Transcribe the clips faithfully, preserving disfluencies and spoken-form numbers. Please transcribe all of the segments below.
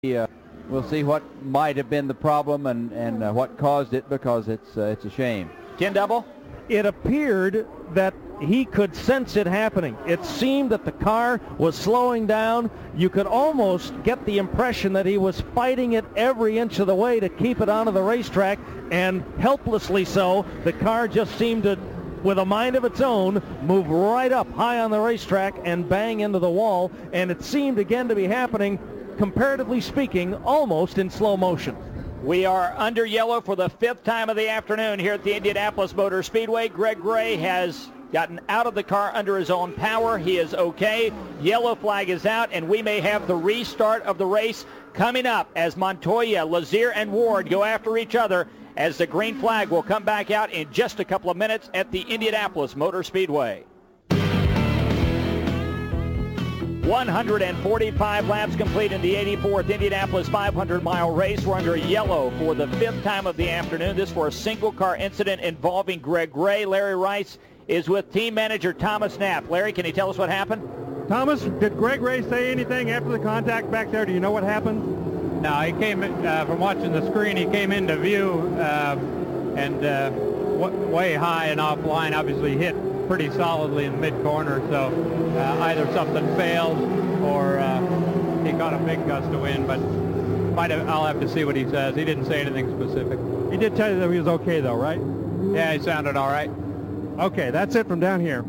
Uh, we'll see what might have been the problem and, and uh, what caused it, because it's uh, it's a shame. Ken Double? It appeared that he could sense it happening. It seemed that the car was slowing down. You could almost get the impression that he was fighting it every inch of the way to keep it onto the racetrack, and helplessly so, the car just seemed to, with a mind of its own, move right up high on the racetrack and bang into the wall, and it seemed again to be happening, comparatively speaking, almost in slow motion. We are under yellow for the fifth time of the afternoon here at the Indianapolis Motor Speedway. Greg Gray has gotten out of the car under his own power. He is okay. Yellow flag is out, and we may have the restart of the race coming up as Montoya, Lazier, and Ward go after each other, as the green flag will come back out in just a couple of minutes at the Indianapolis Motor Speedway. one hundred forty-five laps complete in the eighty-fourth Indianapolis five hundred mile race. We're under yellow for the fifth time of the afternoon. This for a single car incident involving Greg Gray. Larry Rice is with team manager Thomas Knapp. Larry, can you tell us what happened? Thomas, did Greg Ray say anything after the contact back there? Do you know what happened? No, he came, uh, from watching the screen, he came into view uh, and uh, w- way high and offline, obviously hit pretty solidly in mid-corner, so uh, either something failed or uh, he got a big gust of wind, but might have, I'll have to see what he says. He didn't say anything specific. He did tell you that he was okay, though, right? Yeah, he sounded all right. Okay, that's it from down here.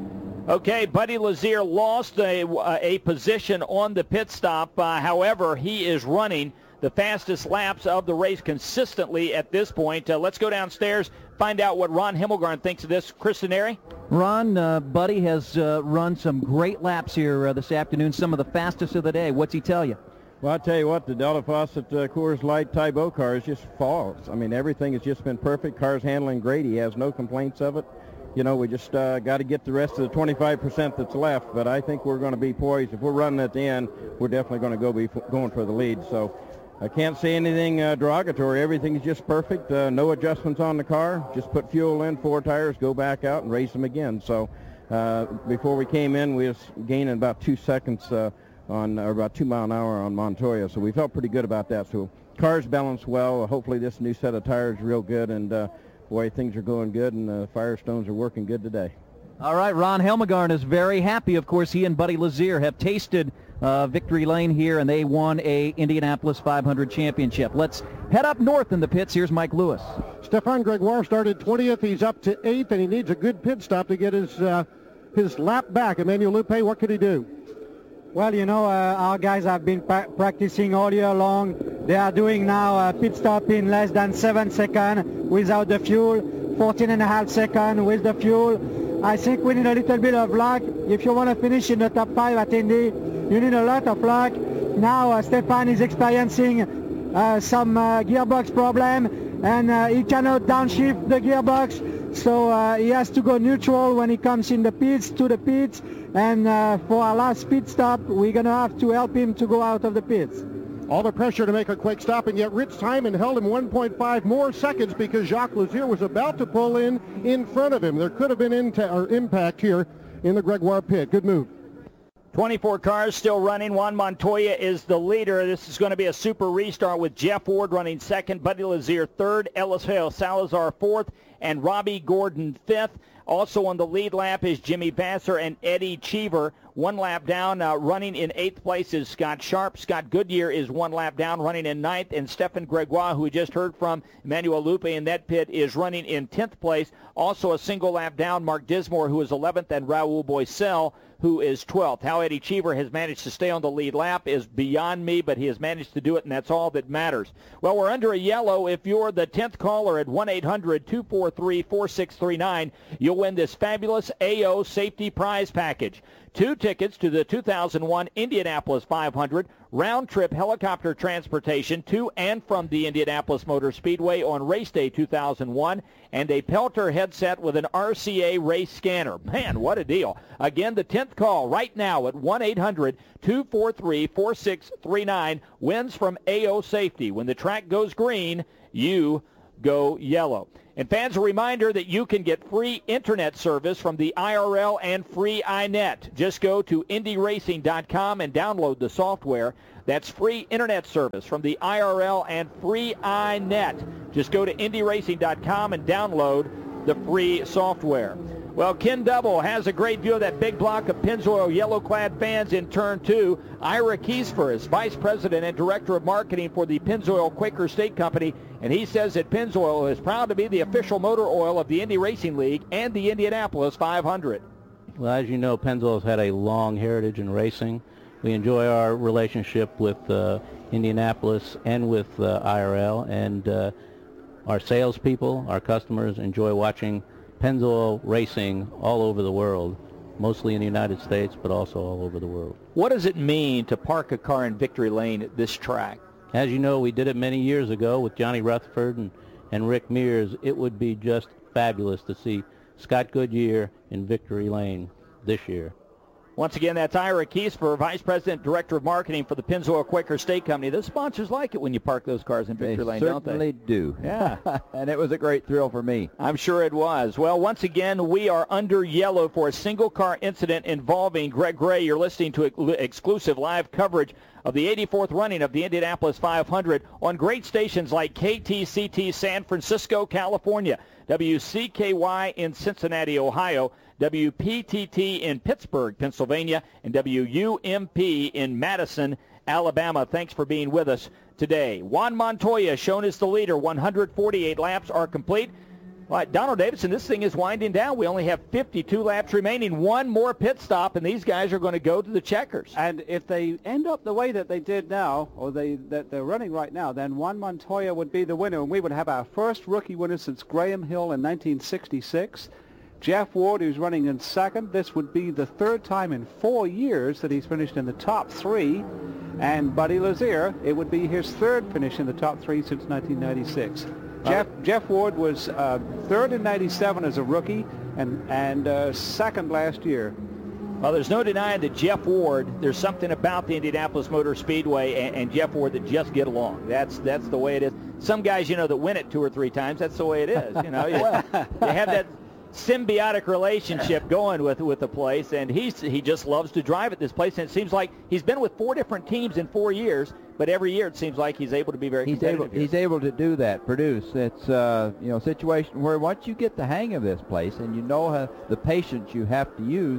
Okay, Buddy Lazier lost a, uh, a position on the pit stop. Uh, however, he is running the fastest laps of the race consistently at this point. Uh, let's go downstairs, find out what Ron Himmelgarn thinks of this. Chris Denari? Ron, uh, Buddy has uh, run some great laps here uh, this afternoon, some of the fastest of the day. What's he tell you? Well, I'll tell you what, the Delta Faucet uh, Coors Light Tybo car is just falls. I mean, everything has just been perfect. Car's handling great. He has no complaints of it. You know, we just uh, got to get the rest of the twenty-five percent that's left, but I think we're going to be poised. If we're running at the end, we're definitely going to go be f- going for the lead. So I can't say anything uh, derogatory. Everything's just perfect. Uh, no adjustments on the car. Just put fuel in, four tires, go back out, and race them again. So uh, before we came in, we was gaining about two seconds uh, on, or about two mile an hour on Montoya. So we felt pretty good about that. So car's balanced well. Hopefully this new set of tires is real good, and uh, boy, things are going good, and the Firestones are working good today. All right, Ron Himmelgarn is very happy. Of course, he and Buddy Lazier have tasted uh, victory lane here, and they won a Indianapolis five hundred championship. Let's head up north in the pits. Here's Mike Lewis. Stefan Gregoire started twentieth. He's up to eighth, and he needs a good pit stop to get his uh, his lap back. Emmanuel Lupe, what could he do? Well, you know, uh, our guys have been pra- practicing all year long. They are doing now a pit stop in less than seven seconds without the fuel, fourteen and a half seconds with the fuel. I think we need a little bit of luck. If you want to finish in the top five at Indy, you need a lot of luck. Now uh, Stefan is experiencing uh, some uh, gearbox problem, and uh, he cannot downshift the gearbox, so uh, he has to go neutral when he comes in the pits, to the pits, and uh, for our last pit stop, we're going to have to help him to go out of the pits. All the pressure to make a quick stop, and yet Rich Simon held him one point five more seconds because Jacques Lazier was about to pull in in front of him. There could have been inta- or impact here in the Gregoire pit. Good move. twenty-four cars still running. Juan Montoya is the leader. This is going to be a super restart with Jeff Ward running second, Buddy Lazier third, Eliseo Salazar fourth, and Robbie Gordon fifth. Also on the lead lap is Jimmy Vasser and Eddie Cheever. One lap down, uh, running in eighth place is Scott Sharp. Scott Goodyear is one lap down, running in ninth. And Stefan Gregoire, who we just heard from, Emmanuel Lupe in that pit, is running in tenth place. Also a single lap down, Mark Dismore, who is eleventh, and Raul Boisel, who is twelfth. How Eddie Cheever has managed to stay on the lead lap is beyond me, but he has managed to do it, and that's all that matters. Well, we're under a yellow. If you're the tenth caller at one eight hundred two four three four six three nine, you'll win this fabulous A O safety prize package. Two tickets to the two thousand one Indianapolis five hundred, round-trip helicopter transportation to and from the Indianapolis Motor Speedway on race day two thousand one, and a Peltor headset with an R C A race scanner. Man, what a deal. Again, the tenth call right now at one eight hundred two four three four six three nine wins from A O Safety. When the track goes green, you go yellow. And fans, a reminder that you can get free internet service from the I R L and free iNet. Just go to Indy Racing dot com and download the software. That's free internet service from the I R L and free iNet. Just go to Indy Racing dot com and download the free software. Well, Ken Double has a great view of that big block of Pennzoil yellow-clad fans in turn two. Ira Kiesfer is Vice President and Director of Marketing for the Pennzoil Quaker State Company, and he says that Pennzoil is proud to be the official motor oil of the Indy Racing League and the Indianapolis five hundred. Well, as you know, Pennzoil has had a long heritage in racing. We enjoy our relationship with uh, Indianapolis and with uh, I R L, and uh, our salespeople, our customers enjoy watching Pennzoil racing all over the world, mostly in the United States, but also all over the world. What does it mean to park a car in Victory Lane at this track? As you know, we did it many years ago with Johnny Rutherford and, and Rick Mears. It would be just fabulous to see Scott Goodyear in Victory Lane this year. Once again, that's Ira Kiesfer, Vice President, Director of Marketing for the Pennzoil Quaker State Company. The sponsors like it when you park those cars in Victory they Lane, don't they? Certainly do. Yeah. And it was a great thrill for me. I'm sure it was. Well, once again, we are under yellow for a single-car incident involving Greg Gray. You're listening to exclusive live coverage of the eighty-fourth running of the Indianapolis five hundred on great stations like K T C T San Francisco, California, W C K Y in Cincinnati, Ohio, W P T T in Pittsburgh, Pennsylvania, and W U M P in Madison, Alabama. Thanks for being with us today. Juan Montoya shown as the leader. one hundred forty-eight laps are complete. All right, Donald Davidson, this thing is winding down. We only have fifty-two laps remaining. One more pit stop, and these guys are going to go to the checkers. And if they end up the way that they did now, or they that they're running right now, then Juan Montoya would be the winner, and we would have our first rookie winner since Graham Hill in nineteen sixty-six. Jeff Ward, who's running in second. This would be the third time in four years that he's finished in the top three. And Buddy Lazier, it would be his third finish in the top three since nineteen ninety-six. Jeff, Jeff Ward was uh, third in ninety-seven as a rookie and, and uh, second last year. Well, there's no denying that Jeff Ward, there's something about the Indianapolis Motor Speedway and, and Jeff Ward that just get along. That's that's the way it is. Some guys, you know, that win it two or three times, that's the way it is. You know, you, you have that symbiotic relationship going with with the place, and he's he just loves to drive at this place, and it seems like he's been with four different teams in four years, but every year it seems like he's able to be very he's competitive able here. he's able to do that, produce. It's uh you know, a situation where once you get the hang of this place and you know how the patience you have to use,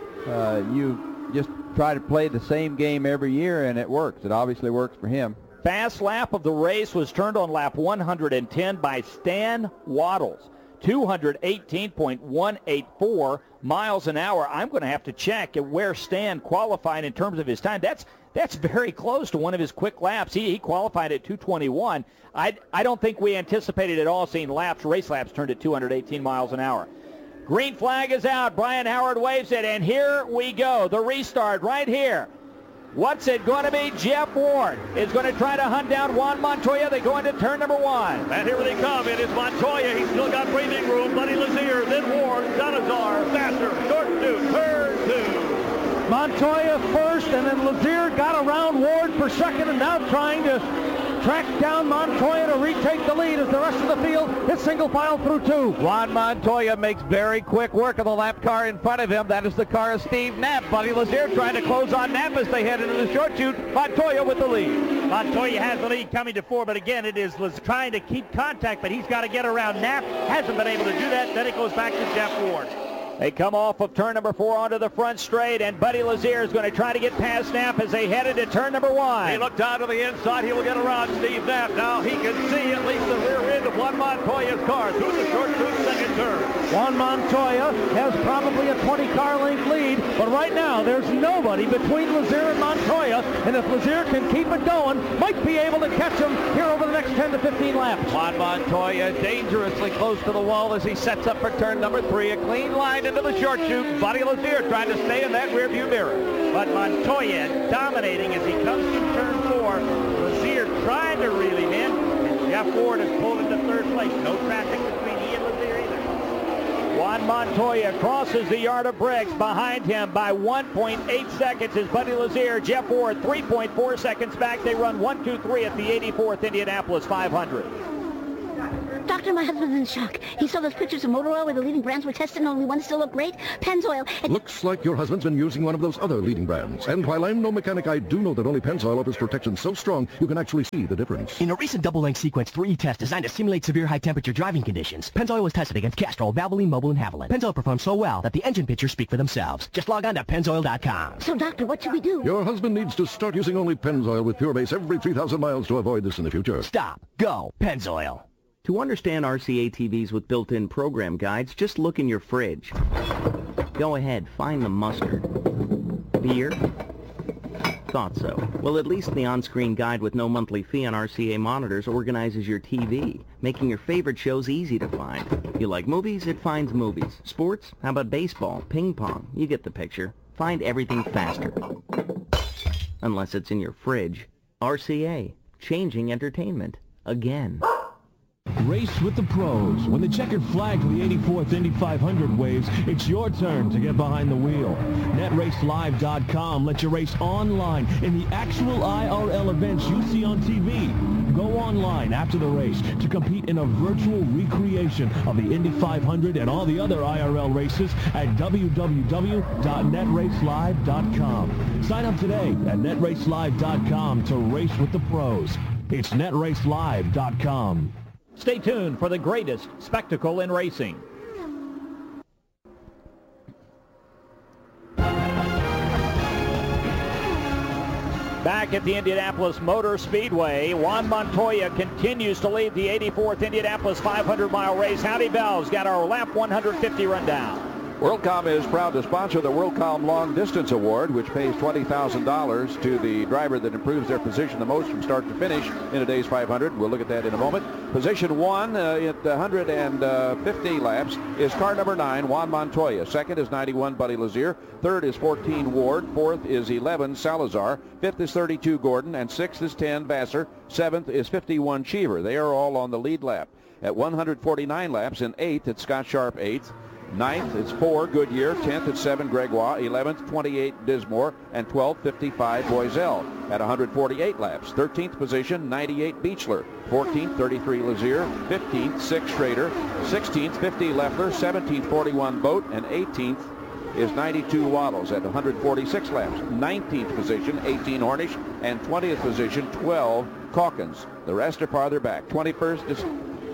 uh you just try to play the same game every year, and it works. It obviously works for him. Fast lap of the race was turned on lap one hundred ten by Stan Waddles. two eighteen point one eight four miles an hour. I'm going to have to check where Stan qualified in terms of his time. That's that's very close to one of his quick laps. He, he qualified at two twenty-one. I, I don't think we anticipated at all seeing laps, race laps turned at two eighteen miles an hour. Green flag is out. Brian Howard waves it, and here we go. The restart right here. What's it going to be? Jeff Ward is going to try to hunt down Juan Montoya. They go into turn number one. And here they come. It is Montoya. He's still got breathing room. Buddy Lazier, then Ward, Salazar, faster, short two, turn two. Montoya first, and then Lazier got around Ward for second, and now trying to track down Montoya to retake the lead as the rest of the field hits single file through two. Juan Montoya makes very quick work of the lap car in front of him. That is the car of Steve Knapp. Buddy Lazier trying to close on Knapp as they head into the short chute. Montoya with the lead. Montoya has the lead coming to four, but again, it is Lazier trying to keep contact, but he's got to get around Knapp. Hasn't been able to do that. Then it goes back to Jeff Ward. They come off of turn number four onto the front straight, and Buddy Lazier is going to try to get past Knapp as they head into turn number one. He looked down to the inside. He will get around Steve Knapp. Now he can see at least the rear end of Juan Montoya's car through the short through second turn. Juan Montoya has probably a twenty-car length lead, but right now there's nobody between Lazier and Montoya, and if Lazier can keep it going, might be able to catch him here over the next ten to fifteen laps. Juan Montoya dangerously close to the wall as he sets up for turn number three. A clean line into the short chute. Buddy Lazier trying to stay in that rearview mirror. But Montoya dominating as he comes to turn four. Lazier trying to reel him in, and Jeff Ward has pulled into third place. No traffic between he and Lazier either. Juan Montoya crosses the yard of bricks behind him by one point eight seconds is Buddy Lazier. Jeff Ward three point four seconds back. They run one two three at the eighty-fourth Indianapolis five hundred. The Doctor, my husband's in shock. He saw those pictures of motor oil where the leading brands were tested and only one still looked great. Pennzoil. And Looks like your husband's been using one of those other leading brands. And while I'm no mechanic, I do know that only Pennzoil offers protection so strong you can actually see the difference. In a recent double-length sequence three E test designed to simulate severe high-temperature driving conditions, Pennzoil was tested against Castrol, Valvoline, Mobil, and Haviland. Pennzoil performed so well that the engine pictures speak for themselves. Just log on to Pennzoil dot com. So, Doctor, what should we do? Your husband needs to start using only Pennzoil with Pure Base every three thousand miles to avoid this in the future. Stop. Go. Pennzoil. To understand R C A T Vs with built-in program guides, just look in your fridge. Go ahead, find the mustard. Beer? Thought so. Well, at least the on-screen guide with no monthly fee on R C A monitors organizes your T V, making your favorite shows easy to find. You like movies? It finds movies. Sports? How about baseball, ping pong? You get the picture. Find everything faster. Unless it's in your fridge. R C A. Changing entertainment. Again. Race with the pros. When the checkered flag for the eighty-fourth Indy five hundred waves, it's your turn to get behind the wheel. Net Race Live dot com lets you race online in the actual I R L events you see on T V. Go online after the race to compete in a virtual recreation of the Indy five hundred and all the other I R L races at w w w dot net race live dot com. Sign up today at net race live dot com to race with the pros. It's net race live dot com. Stay tuned for the greatest spectacle in racing. Back at the Indianapolis Motor Speedway, Juan Montoya continues to lead the eighty-fourth Indianapolis five hundred mile race. Howdy Bell's got our lap one hundred fifty rundown. WorldCom is proud to sponsor the WorldCom Long Distance Award, which pays twenty thousand dollars to the driver that improves their position the most from start to finish in a day's five hundred. We'll look at that in a moment. Position one uh, at one hundred fifty laps is car number nine, Juan Montoya. Second is ninety-one, Buddy Lazier. Third is fourteen, Ward. Fourth is eleven, Salazar. Fifth is thirty-two, Gordon. And sixth is ten, Vassar. Seventh is fifty-one, Cheever. They are all on the lead lap. At one hundred forty-nine laps, in eighth, it's Scott Sharp, eighth. Ninth, it's four, Goodyear. Tenth, it's seven, Gregoire. Eleventh, twenty-eight, Dismore. And twelfth, fifty-five, Boiselle. At one hundred forty-eight laps. Thirteenth position, ninety-eight, Beechler. Fourteenth, thirty-three, Lazier. Fifteenth, six, Schrader. Sixteenth, fifty, Leffler. Seventeenth, forty-one, Boat. And eighteenth is ninety-two, Waddles at one hundred forty-six laps. Nineteenth position, eighteen, Hornish. And twentieth position, twelve, Calkins. The rest are farther back. twenty-first is...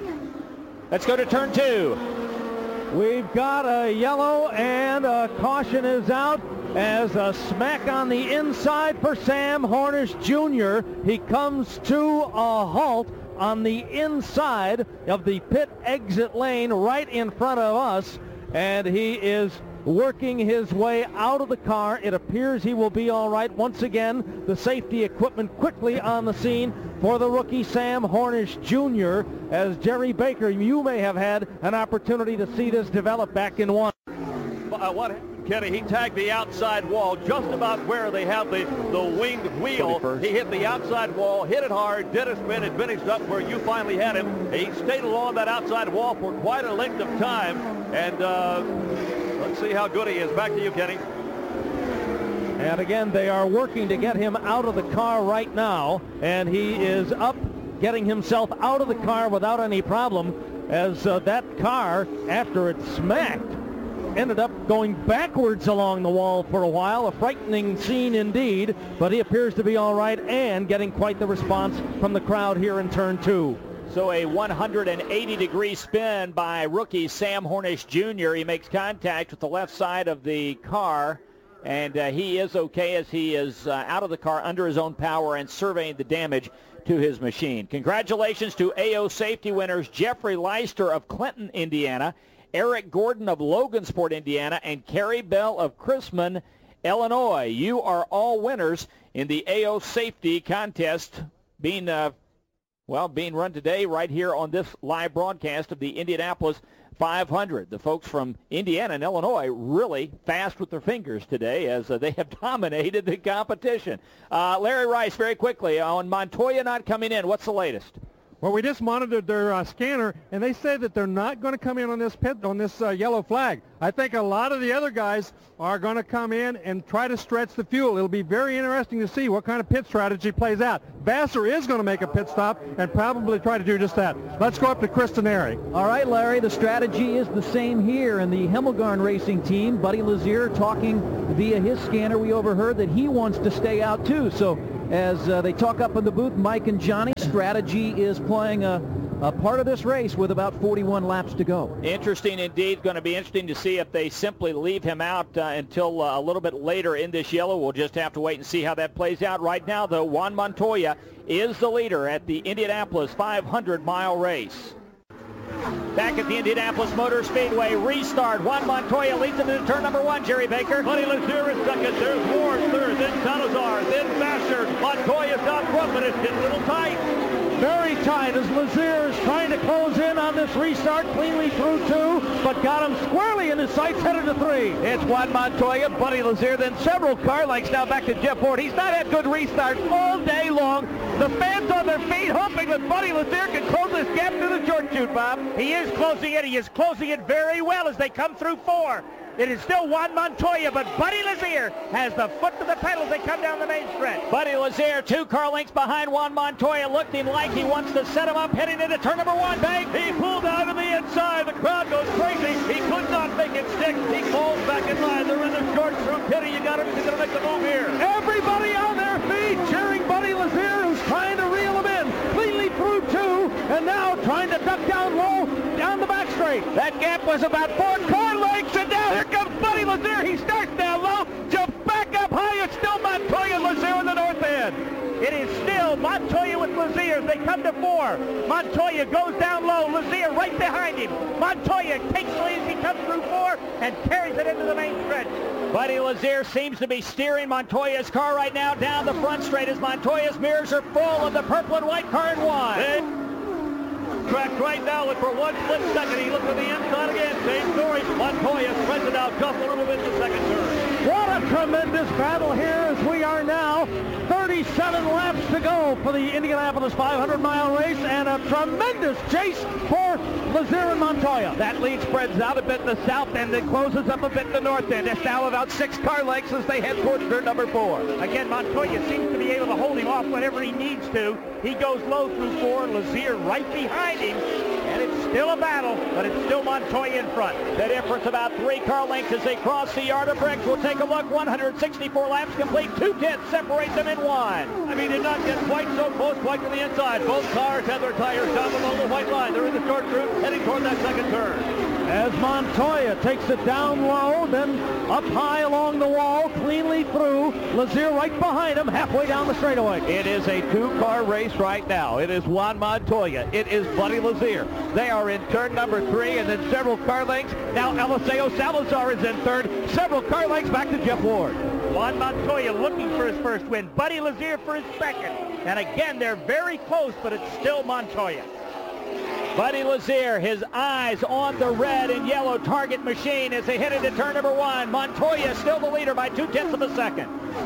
Let's go to turn two. We've got a yellow and a caution is out as a smack on the inside for Sam Hornish Junior He comes to a halt on the inside of the pit exit lane right in front of us, and he is working his way out of the car. It appears he will be all right. Once again, the safety equipment quickly on the scene for the rookie Sam Hornish Junior As Jerry Baker, you may have had an opportunity to see this develop back in one. Uh, what happened, Kenny? He tagged the outside wall just about where they have the, the winged wheel. twenty-first. He hit the outside wall, hit it hard, did a spin, and finished up where you finally had him. He stayed along that outside wall for quite a length of time, and uh, let's see how good he is. Back to you, Kenny. And again, they are working to get him out of the car right now, and he is up, getting himself out of the car without any problem, as uh, that car, after it smacked, ended up going backwards along the wall for a while. A frightening scene indeed, but he appears to be all right and getting quite the response from the crowd here in turn two. So a one hundred eighty degree spin by rookie Sam Hornish Junior He makes contact with the left side of the car, and uh, he is okay as he is uh, out of the car under his own power and surveying the damage to his machine. Congratulations to A O Safety winners Jeffrey Leister of Clinton, Indiana, Eric Gordon of Logansport, Indiana, and Kerry Bell of Chrisman, Illinois. You are all winners in the A O Safety contest being, uh, well, being run today right here on this live broadcast of the Indianapolis five hundred. The folks from Indiana and Illinois really fast with their fingers today as uh, they have dominated the competition. Uh, Larry Rice, very quickly, on Montoya not coming in, what's the latest? Well, we just monitored their uh, scanner, and they say that they're not going to come in on this pit on this uh, yellow flag. I think a lot of the other guys are going to come in and try to stretch the fuel. It'll be very interesting to see what kind of pit strategy plays out. Vassar is going to make a pit stop and probably try to do just that. Let's go up to Chris Denari. All right, Larry, the strategy is the same here in the Hemmelgarn Racing team. Buddy Lazier talking via his scanner. We overheard that he wants to stay out too. So as uh, they talk up in the booth, Mike and Johnny, strategy is playing a, a part of this race with about forty-one laps to go. Interesting indeed. Going to be interesting to see if they simply leave him out uh, until uh, a little bit later in this yellow. We'll just have to wait and see how that plays out. Right now, though, Juan Montoya is the leader at the Indianapolis five hundred mile race. Back at the Indianapolis Motor Speedway, restart. Juan Montoya leads into turn number one, Jerry Baker. Buddy Lazier is second. There's Ward third. Then Salazar. Then Vassar. Montoya's out front, but it's getting a little tight. Very tight as Lazier is trying to close in on this restart, cleanly through two, but got him squarely in his sights, headed to three. It's Juan Montoya, Buddy Lazier, then several car lengths now back to Jeff Ward. He's not had good restarts all day long. The fans on their feet hoping that Buddy Lazier can close this gap to the short chute, Bob. He is closing it. He is closing it very well as they come through four. It is still Juan Montoya, but Buddy Lazier has the foot to the pedal as they come down the main stretch. Buddy Lazier, two car lengths behind Juan Montoya, looking like he wants to set him up, heading into turn number one. Bang! He pulled out of the inside. The crowd goes crazy. He could not make it stick. He falls back in line. They're in the short through pity. You got him. He's going to make the move here. Everybody on their feet cheering Buddy Lazier, who's trying to reel him in. Cleanly through two, and now trying to duck down low down the back straight. That gap was about four car lengths, and now here comes Buddy Lazier. He starts down low, jumps back up high. It's still Montoya and Lazier in the north end. It is still Montoya with Lazier as they come to four. Montoya goes down low. Lazier right behind him. Montoya takes the lead as he comes through four and carries it into the main stretch. Buddy Lazier seems to be steering Montoya's car right now down the front straight as Montoya's mirrors are full of the purple and white car in one. Hey. Track right now, and for one split second, he looked to the inside again. Same story. Montoya spreads it out just a little bit in the second turn. What a tremendous battle here as we are now thirty-seven laps to go for the Indianapolis five hundred mile race, and a tremendous chase for Lazier and Montoya. That lead spreads out a bit in the south end and closes up a bit in the north end. It's now about six car lengths as they head towards turn number four. Again, Montoya seems to be able to hold him off whenever he needs to. He goes low through four, Lazier right behind him, and it's still a battle, but it's still Montoya in front. The difference about three car lengths as they cross the yard of bricks. We'll take a look. one hundred sixty-four laps complete. Two tenths separate them in one. I mean, did not get quite so close, quite to the inside. Both cars have their tires down below the white line. They're in the short route, heading toward that second turn. As Montoya takes it down low, then up high along the wall, cleanly through. Lazier right behind him, halfway down the straightaway. It is a two-car race right now. It is Juan Montoya. It is Buddy Lazier. They are in turn number three, and then several car lengths. Now Eliseo Salazar is in third. Several car lengths back to Jeff Ward. Juan Montoya looking for his first win. Buddy Lazier for his second. And again, they're very close, but it's still Montoya. Buddy Lazier, his eyes on the red and yellow target machine as they head into turn number one. Montoya still the leader by two-tenths of a second.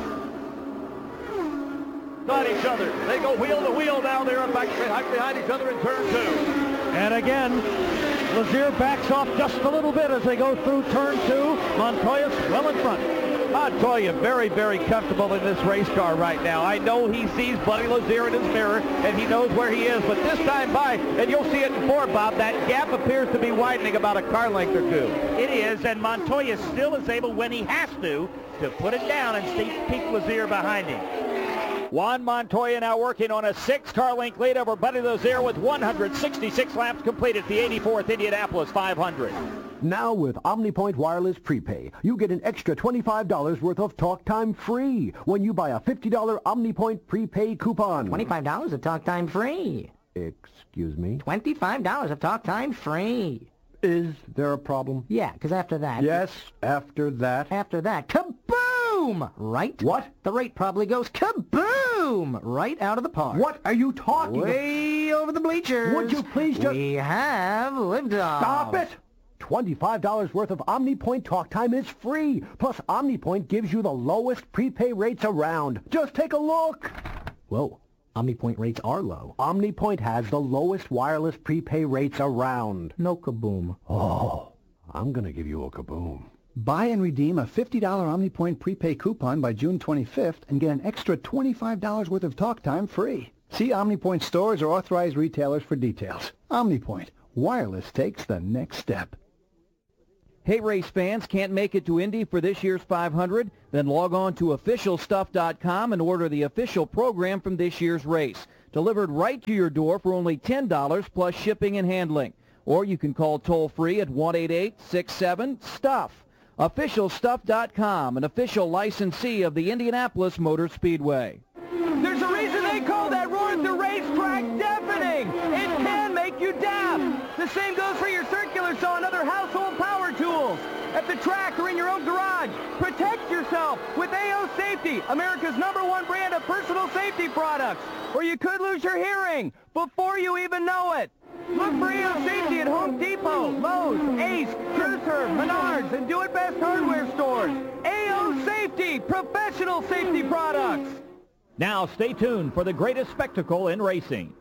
Got each other. They go wheel to wheel now. They're back behind each other in turn two. And again, Lazier backs off just a little bit as they go through turn two. Montoya's well in front. Montoya very, very comfortable in this race car right now. I know he sees Buddy Lazier in his mirror, and he knows where he is. But this time by, and you'll see it in four, Bob, that gap appears to be widening about a car length or two. It is, and Montoya still is able, when he has to, to put it down and keep Lazier behind him. Juan Montoya now working on a six-car length lead over Buddy Lazier with one hundred sixty-six laps completed, the eighty-fourth Indianapolis five hundred. Now with OmniPoint Wireless Prepay, you get an extra twenty-five dollars worth of talk time free when you buy a fifty dollar OmniPoint Prepay coupon. twenty-five dollars of talk time free. Excuse me? twenty-five dollars of talk time free. Is there a problem? Yeah, because after that... Yes, after that. After that, kaboom! Right? What? The rate probably goes kaboom! Right out of the park. What are you talking about? Way over the bleachers. Would you please just... We have liftoff. Stop it! twenty-five dollars worth of OmniPoint talk time is free. Plus, OmniPoint gives you the lowest prepay rates around. Just take a look. Whoa. OmniPoint rates are low. OmniPoint has the lowest wireless prepay rates around. No kaboom. Oh, I'm going to give you a kaboom. Buy and redeem a fifty dollar OmniPoint prepay coupon by June twenty-fifth and get an extra twenty-five dollars worth of talk time free. See OmniPoint stores or authorized retailers for details. OmniPoint. Wireless takes the next step. Hey, race fans, can't make it to Indy for this year's five hundred? Then log on to official stuff dot com and order the official program from this year's race. Delivered right to your door for only ten dollars plus shipping and handling. Or you can call toll-free at one eight eight, six seven, STUFF. official stuff dot com, an official licensee of the Indianapolis Motor Speedway. There's a reason they call that roar at the racetrack deafening. It can make you deaf. The same goes for your circular saw and other household power tools. At the track or in your own garage, protect yourself with A O Safety, America's number one brand of personal safety products. Or you could lose your hearing before you even know it. Look for A O Safety at Home Depot, Lowe's, Ace, Kersher, Menards, and Do It Best hardware stores. A O Safety, professional safety products. Now stay tuned for the greatest spectacle in racing.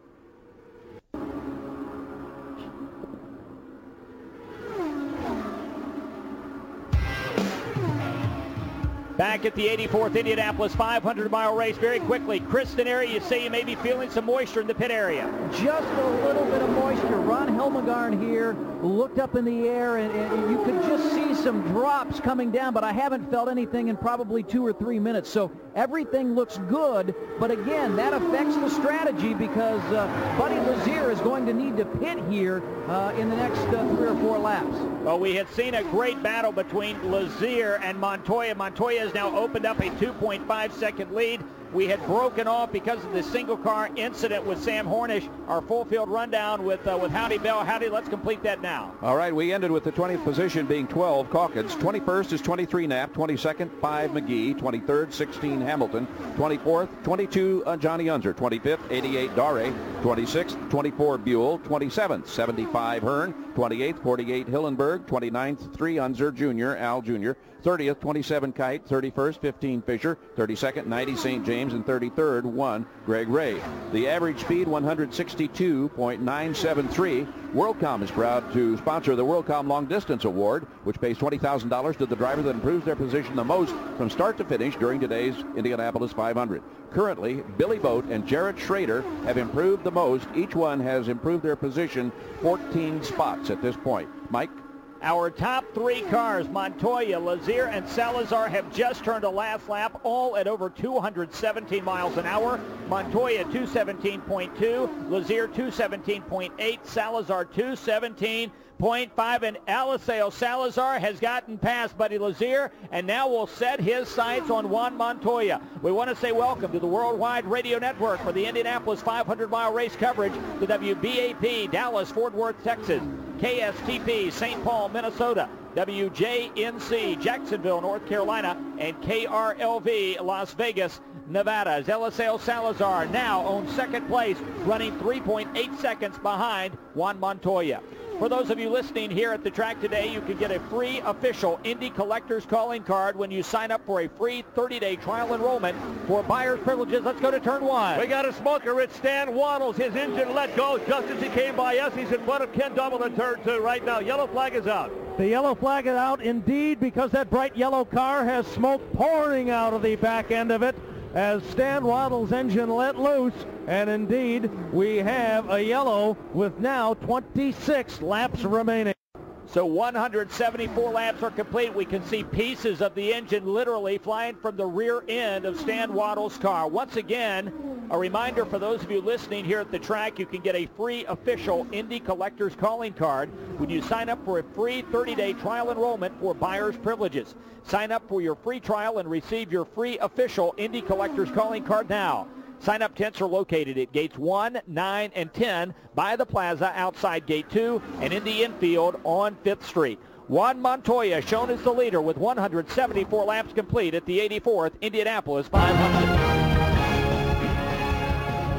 Back at the eighty-fourth Indianapolis five hundred mile race very quickly. Chris Denari, you say you may be feeling some moisture in the pit area. Just a little bit of moisture. Ron Helmgarn here looked up in the air, and, and you could just see some drops coming down, but I haven't felt anything in probably two or three minutes. So everything looks good, but again, that affects the strategy because uh, Buddy Lazier is going to need to pit here uh, in the next uh, three or four laps. Well, we had seen a great battle between Lazier and Montoya. Montoya has now opened up a two point five second lead. We had broken off because of the single car incident with Sam Hornish. Our full field rundown with uh, with Howdy Bell. Howdy, let's complete that now. All right, we ended with the twentieth position being twelve Calkins. twenty-first is twenty-three Knapp. twenty-second, five McGee. twenty-third, sixteen Hamilton. twenty-fourth, twenty-two uh, Johnny Unser. twenty-fifth, eighty-eight Dare. twenty-sixth, twenty-four Buell. twenty-seventh, seventy-five Hearn. twenty-eighth, forty-eight Hillenberg. twenty-ninth, three Unser Junior, Al Junior thirtieth, twenty-seven Kite. thirty-first, fifteen Fisher. thirty-second, ninety Saint James. And thirty-third, one Greg Ray. The average speed, one sixty-two point nine seven three. WorldCom is proud to sponsor the WorldCom Long Distance Award, which pays twenty thousand dollars to the driver that improves their position the most from start to finish during today's Indianapolis five hundred. Currently, Billy Boat and Jarrett Schrader have improved the most. Each one has improved their position fourteen spots at this point. Mike? Our top three cars, Montoya, Lazier, and Salazar, have just turned a last lap, all at over two hundred seventeen miles an hour. Montoya, two seventeen point two, Lazier, two seventeen point eight, Salazar, two seventeen point five, and Eliseo Salazar has gotten past Buddy Lazier, and now will set his sights on Juan Montoya. We want to say welcome to the Worldwide Radio Network for the Indianapolis five hundred mile race coverage to W B A P, Dallas, Fort Worth, Texas, K S T P, Saint Paul, Minnesota, W J N C, Jacksonville, North Carolina, and K R L V, Las Vegas, Nevada. Eliseo Salazar now owns second place, running three point eight seconds behind Juan Montoya. For those of you listening here at the track today, you can get a free official Indy Collectors Calling Card when you sign up for a free thirty day trial enrollment for buyer's privileges. Let's go to turn one. We got a smoker. It's Stan Waddles. His engine let go just as he came by us. He's in front of Ken Double in turn two right now. Yellow flag is out. The yellow flag is out indeed because that bright yellow car has smoke pouring out of the back end of it as Stan Waddle's engine let loose, and indeed we have a yellow with now twenty-six laps remaining. So one hundred seventy-four laps are complete. We can see pieces of the engine literally flying from the rear end of Stan Waddle's car. Once again, a reminder for those of you listening here at the track, you can get a free official Indy Collectors Calling Card when you sign up for a free thirty day trial enrollment for buyer's privileges. Sign up for your free trial and receive your free official Indy Collectors Calling Card now. Sign-up tents are located at gates one, nine, and ten by the plaza outside gate two and in the infield on fifth street. Juan Montoya shown as the leader with one hundred seventy-four laps complete at the eighty-fourth Indianapolis five hundred.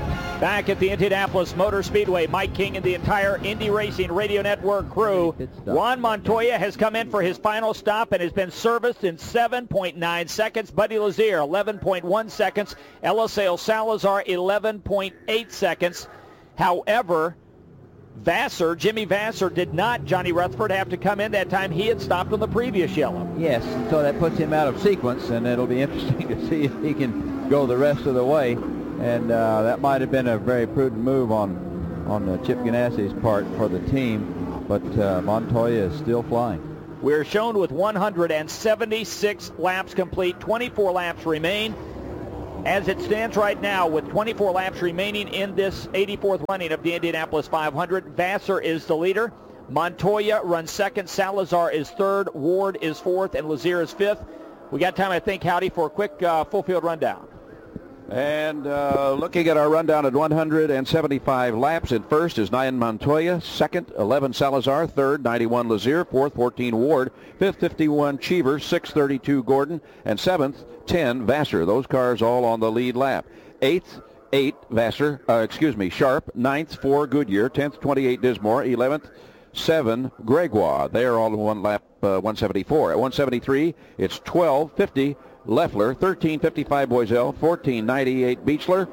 Back at the Indianapolis Motor Speedway, Mike King and the entire Indy Racing Radio Network crew. Juan Montoya has come in for his final stop and has been serviced in seven point nine seconds. Buddy Lazier, eleven point one seconds. Eliseo Salazar, eleven point eight seconds. However, Vassar, Jimmy Vassar, did not, Johnny Rutherford, have to come in that time. He had stopped on the previous yellow. Yes, so that puts him out of sequence, and it'll be interesting to see if he can go the rest of the way. And uh, that might have been a very prudent move on on uh, Chip Ganassi's part for the team, but uh, Montoya is still flying. We're shown with one hundred seventy-six laps complete, twenty-four laps remain. As it stands right now, with twenty-four laps remaining in this eighty-fourth running of the Indianapolis five hundred, Vassar is the leader. Montoya runs second, Salazar is third, Ward is fourth, and Lazier is fifth. We got time, I think, Howdy, for a quick uh, full field rundown. And uh, looking at our rundown at one hundred seventy-five laps, in first is Nyan Montoya, second, eleven Salazar, third, ninety-one Lazier, fourth, fourteen Ward, fifth, fifty-one Cheever, sixth, thirty-two Gordon, and seventh, ten Vassar. Those cars all on the lead lap. Eighth, eight Vassar, uh, excuse me, Sharp, ninth, four Goodyear, tenth, twenty-eight Dismore, eleventh, seven Gregoire. They are all in one lap, uh, one seventy-four. At one seventy-three, it's twelve, fifty Leffler, thirteen fifty-five Boiselle, fourteen ninety-eight Beechler.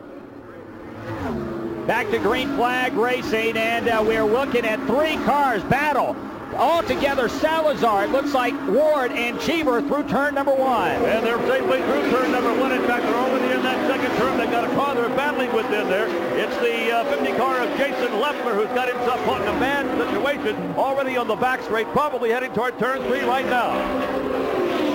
Back to green flag racing, and uh, we're looking at three cars battle. All together, Salazar, it looks like Ward and Cheever through turn number one. And they're safely through turn number one. In fact, they're already in that second turn. They've got a car they're battling with in there. It's the uh, fifty car of Jason Leffler, who's got himself caught in a bad situation, already on the back straight, probably heading toward turn three right now.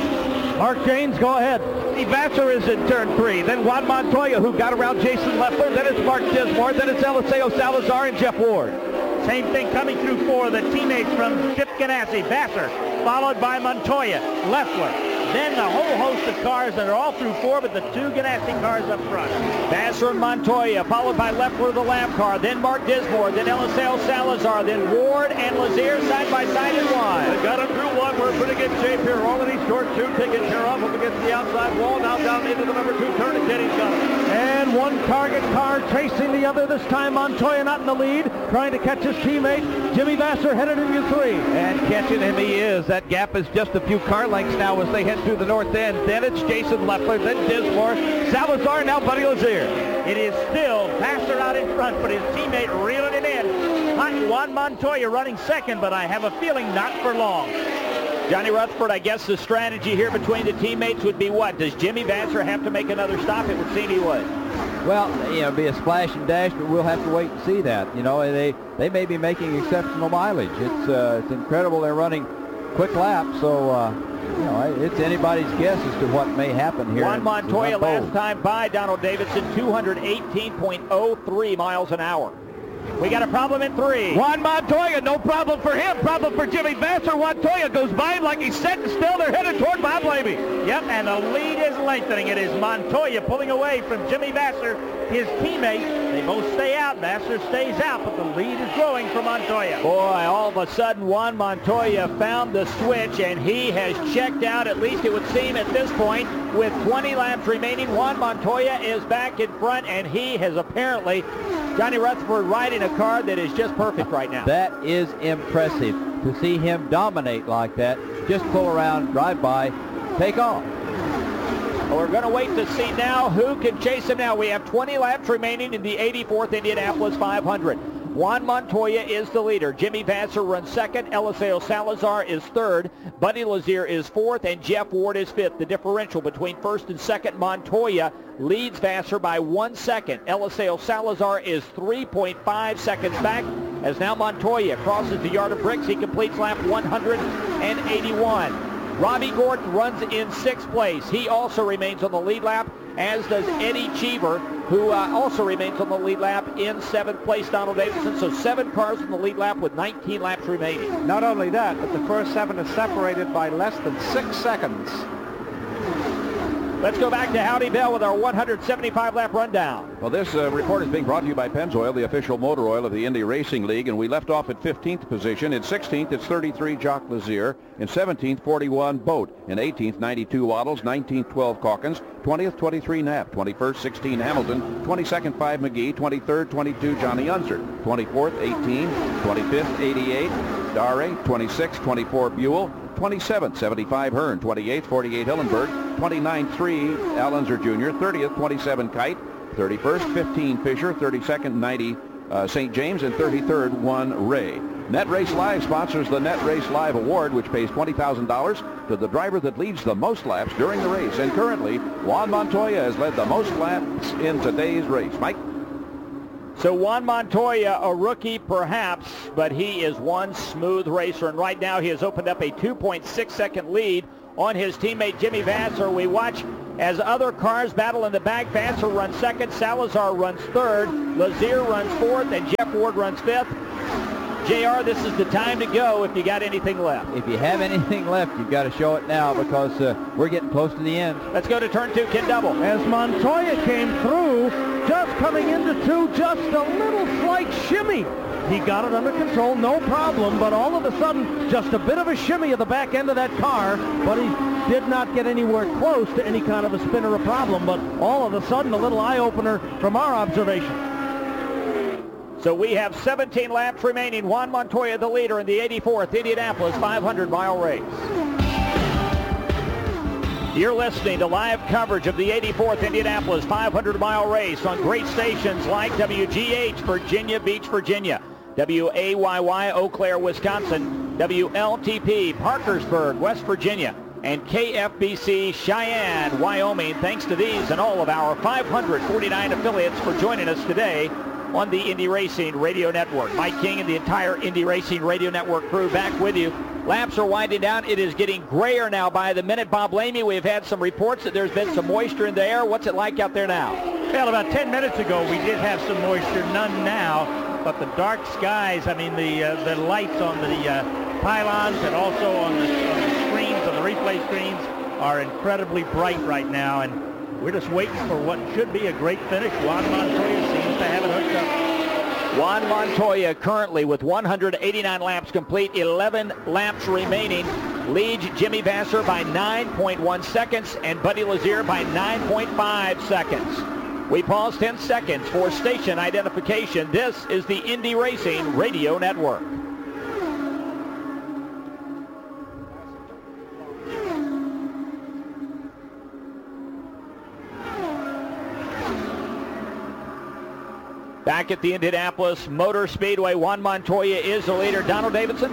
Mark James, go ahead. Steve Vassar is in turn three. Then Juan Montoya, who got around Jason Leffler. Then it's Mark Dismore. Then it's Eliseo Salazar and Jeff Ward. Same thing coming through for the teammates from Chip Ganassi. Vassar, followed by Montoya, Leffler. Then the whole host of cars that are all through four, but the two Ganassi cars up front. Vassar and Montoya, followed by Leffler, the lap car. Then Mark Dismore. Then Eliseo Salazar. Then Ward and Lazier side by side in one. They got him through one. We're in pretty good shape here. Already short two taken care of up against the outside wall. Now down into the number two turn again. He's got him. And one target car chasing the other. This time Montoya not in the lead, trying to catch his teammate. Jimmy Vassar headed into three. And catching him he is. That gap is just a few car lengths now as they head through the north end. Then it's Jason Leffler, then Dismore, Salazar, now Buddy Lazier. It is still Vassar out in front, but his teammate reeling it in. Juan Montoya running second, but I have a feeling not for long. Johnny Rutherford, I guess the strategy here between the teammates would be what? Does Jimmy Vassar have to make another stop? It would seem he would. Well, you know, it'd be a splash and dash, but we'll have to wait and see that. You know, they they may be making exceptional mileage. It's uh, it's incredible they're running quick laps, so uh, you know, it's anybody's guess as to what may happen here. Juan Montoya last time by Donald Davidson, two hundred eighteen point oh three miles an hour. We got a problem in three. Juan Montoya, no problem for him. Problem for Jimmy Vassar. Montoya goes by him like he's sitting still. They're headed toward Bob Levy. Yep, and the lead is lengthening. It is Montoya pulling away from Jimmy Vassar, his teammate. They both stay out. Vassar stays out, but the lead is growing for Montoya. Boy, all of a sudden, Juan Montoya found the switch, and he has checked out, at least it would seem at this point. With twenty laps remaining, Juan Montoya is back in front, and he has apparently, Johnny Rutherford riding a car that is just perfect right now. That is impressive to see him dominate like that. Just pull around, drive by, take off. Well, we're going to wait to see now who can chase him now. We have twenty laps remaining in the eighty-fourth Indianapolis five hundred. Juan Montoya is the leader. Jimmy Vassar runs second. Eliseo Salazar is third. Buddy Lazier is fourth, and Jeff Ward is fifth. The differential between first and second, Montoya leads Vassar by one second. Eliseo Salazar is three point five seconds back as now Montoya crosses the yard of bricks. He completes lap one hundred eighty-one. Robbie Gordon runs in sixth place. He also remains on the lead lap, as does Eddie Cheever, who uh, also remains on the lead lap in seventh place. Donald Davidson. So seven cars on the lead lap with nineteen laps remaining. Not only that, but the first seven are separated by less than six seconds. Let's go back to Howdy Bell with our one hundred seventy-five lap rundown. Well, this uh, report is being brought to you by Pennzoil, the official motor oil of the Indy Racing League, and we left off at fifteenth position. In sixteenth, it's thirty-three, Jacques Lazier. In seventeenth, forty-one, Boat. In eighteenth, ninety-two, Waddles. nineteenth, twelve, Calkins. twentieth, twenty-three, Knapp. twenty-first, sixteen, Hamilton. twenty-second, five, McGee. twenty-third, twenty-two, Johnny Unser. twenty-fourth, eighteen. twenty-fifth, eighty-eight, Dare. twenty-sixth, twenty-four, Buell. twenty-seventh, seventy-five, Hearn. twenty-eighth, forty-eight, Hillenberg. twenty-ninth, three, Al Unser Junior thirtieth, twenty-seven, Kite. thirty-first, fifteen, Fisher. thirty-second, ninety, uh, Saint James. And thirty-third, one, Ray. Net Race Live sponsors the Net Race Live Award, which pays twenty thousand dollars to the driver that leads the most laps during the race. And currently, Juan Montoya has led the most laps in today's race. Mike? So Juan Montoya, a rookie perhaps, but he is one smooth racer. And right now he has opened up a two point six second lead on his teammate Jimmy Vasser. We watch as other cars battle in the back. Vasser runs second, Salazar runs third, Lazier runs fourth, and Jeff Ward runs fifth. J R, this is the time to go if you got anything left. If you have anything left, you've got to show it now because uh, we're getting close to the end. Let's go to turn two, Ken Double. As Montoya came through, just coming into two, just a little slight shimmy. He got it under control, no problem, but all of a sudden, just a bit of a shimmy at the back end of that car, but he did not get anywhere close to any kind of a spin or a problem, but all of a sudden, a little eye-opener from our observation. So we have seventeen laps remaining. Juan Montoya, the leader in the eighty-fourth Indianapolis five hundred mile race. You're listening to live coverage of the eighty-fourth Indianapolis five hundred mile race on great stations like W G H, Virginia Beach, Virginia, W A Y Y, Eau Claire, Wisconsin, W L T P, Parkersburg, West Virginia, and K F B C, Cheyenne, Wyoming. Thanks to these and all of our five hundred forty-nine affiliates for joining us today on the Indy Racing Radio Network. Mike King and the entire Indy Racing Radio Network crew back with you. Laps are winding down. It is getting grayer now by the minute. Bob Lamy, we've had some reports that there's been some moisture in the air. What's it like out there now? Well, about ten minutes ago, we did have some moisture. None now. But the dark skies, I mean, the uh, the lights on the uh, pylons and also on the, on the screens, on the replay screens, are incredibly bright right now. And we're just waiting for what should be a great finish. Juan Montoya seems to have it hooked up. Juan Montoya currently with one hundred eighty-nine laps complete, eleven laps remaining, leads Jimmy Vasser by nine point one seconds and Buddy Lazier by nine point five seconds. We pause ten seconds for station identification. This is the Indy Racing Radio Network. Back at the Indianapolis Motor Speedway, Juan Montoya is the leader. Donald Davidson?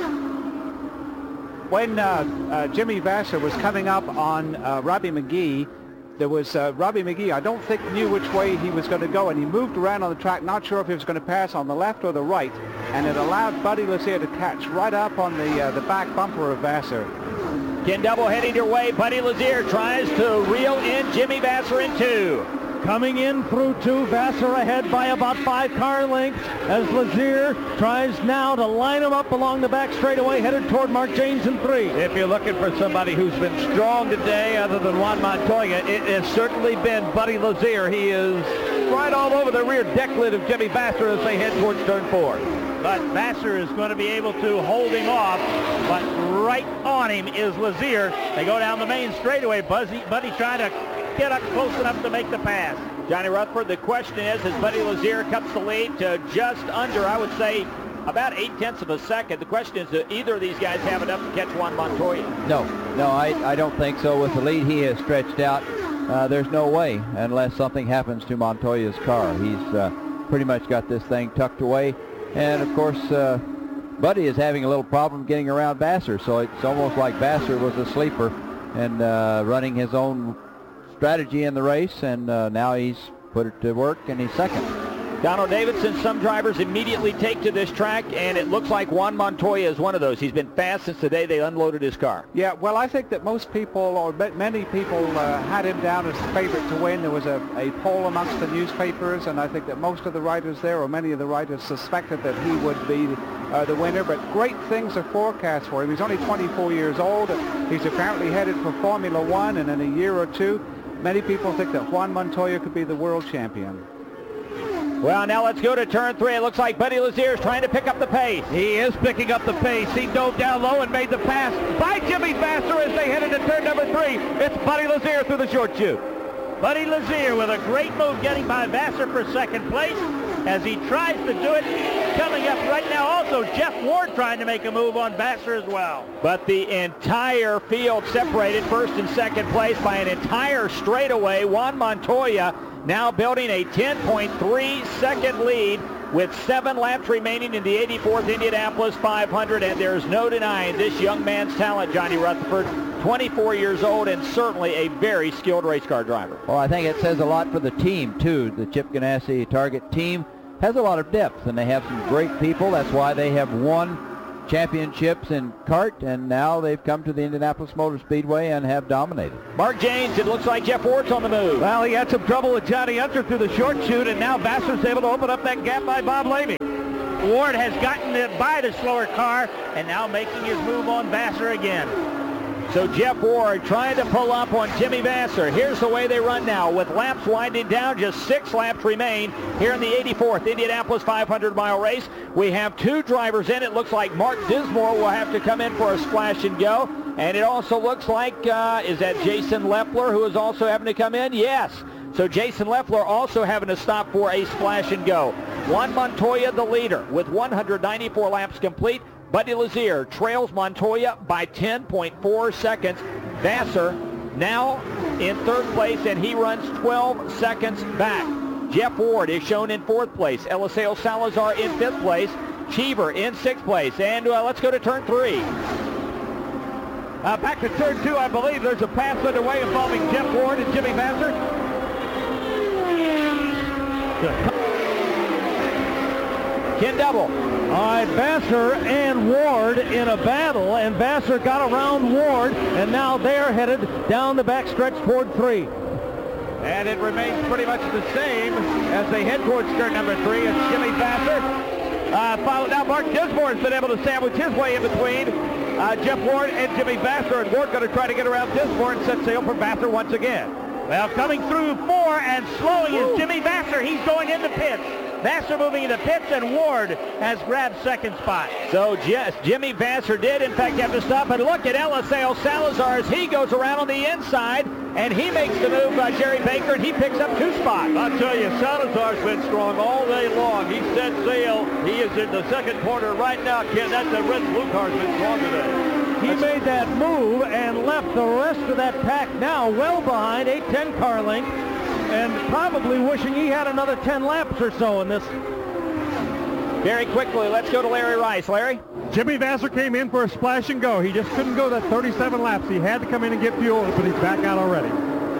When uh, uh, Jimmy Vasser was coming up on uh, Robbie McGee, there was uh, Robbie McGee, I don't think knew which way he was going to go, and he moved around on the track, not sure if he was going to pass on the left or the right, and it allowed Buddy Lazier to catch right up on the, uh, the back bumper of Vasser. Ken Double heading your way. Buddy Lazier tries to reel in Jimmy Vasser in two. Coming in through two, Vasser ahead by about five car lengths as Lazier tries now to line him up along the back straightaway, headed toward Mark James in three. If you're looking for somebody who's been strong today other than Juan Montoya, it has certainly been Buddy Lazier. He is right all over the rear deck lid of Jimmy Vasser as they head towards turn four. But Vasser is going to be able to hold him off, but right on him is Lazier. They go down the main straightaway. Buddy, Buddy trying to get up close enough to make the pass. Johnny Rutherford, the question is, as Buddy Lazier cuts the lead to just under, I would say, about eight-tenths of a second. The question is, do either of these guys have enough to catch Juan Montoya? No, no, I, I don't think so. With the lead he has stretched out, uh, there's no way unless something happens to Montoya's car. He's uh, pretty much got this thing tucked away. And, of course, uh, Buddy is having a little problem getting around Vasser, so it's almost like Vasser was a sleeper and uh, running his own strategy in the race, and uh, now he's put it to work, and he's second. Donald Davidson, some drivers immediately take to this track, and it looks like Juan Montoya is one of those. He's been fast since the day they unloaded his car. Yeah, well, I think that most people, or many people, uh, had him down as the favorite to win. There was a, a poll amongst the newspapers, and I think that most of the writers there, or many of the writers, suspected that he would be uh, the winner. But great things are forecast for him. He's only twenty-four years old. He's apparently headed for Formula One, and in a year or two, many people think that Juan Montoya could be the world champion. Well, now let's go to turn three. It looks like Buddy Lazier is trying to pick up the pace. He is picking up the pace. He dove down low and made the pass by Jimmy Vasser as they head into turn number three. It's Buddy Lazier through the short chute. Buddy Lazier with a great move getting by Vasser for second place as he tries to do it. Coming up right now also Jeff Ward trying to make a move on Vasser as well. But the entire field separated first and second place by an entire straightaway. Juan Montoya now building a ten point three second lead with seven laps remaining in the eighty-fourth Indianapolis five hundred, and there's no denying this young man's talent, Johnny Rutherford. twenty-four years old and certainly a very skilled race car driver. Well, I think it says a lot for the team, too. The Chip Ganassi Target team has a lot of depth, and they have some great people. That's why they have won championships in kart, and now they've come to the Indianapolis Motor Speedway and have dominated. Mark James, it looks like Jeff Ward's on the move. Well, he had some trouble with Johnny Hunter through the short chute, and now Vasser's able to open up that gap by Bob Lamy. Ward has gotten it by the slower car and now making his move on Vasser again. So Jeff Ward trying to pull up on Jimmy Vasser. Here's the way they run now with laps winding down. Just six laps remain here in the eighty-fourth Indianapolis five hundred mile race. We have two drivers in. It looks like Mark Dismore will have to come in for a splash and go. And it also looks like, uh, is that Jason Leffler who is also having to come in? Yes. So Jason Leffler also having to stop for a splash and go. Juan Montoya the leader with one hundred ninety-four laps complete. Buddy Lazier trails Montoya by ten point four seconds. Vasser now in third place, and he runs twelve seconds back. Jeff Ward is shown in fourth place. Eliseo Salazar in fifth place. Cheever in sixth place. And uh, let's go to turn three. Uh, back to turn two, I believe there's a pass underway involving Jeff Ward and Jimmy Vasser. Ken Double. All right, Vasser and Ward in a battle, and Vasser got around Ward, and now they're headed down the backstretch toward three. And it remains pretty much the same as they head towards turn number three. It's Jimmy Vasser. Uh, followed now, Mark Dismore has been able to sandwich his way in between uh, Jeff Ward and Jimmy Vasser, and Ward going to try to get around Dismore and set sail for Vasser once again. Well, coming through four and slowing Woo. is Jimmy Vasser. He's going into pits. Vasser moving into pits, and Ward has grabbed second spot. So yes, Jimmy Vasser did in fact have to stop, and look at Eliseo Salazar as he goes around on the inside, and he makes the move by Jerry Baker, and he picks up two spots. I'll tell you, Salazar's been strong all day long. He set sail. He is in the second corner right now, Ken. That's the red and blue car's been strong today. He made that move and left the rest of that pack now well behind, eight ten car length, and probably wishing he had another ten laps or so in this. Very quickly, let's go to Larry Rice. Larry? Jimmy Vasser came in for a splash and go. He just couldn't go that thirty-seven laps. He had to come in and get fuel, but he's back out already.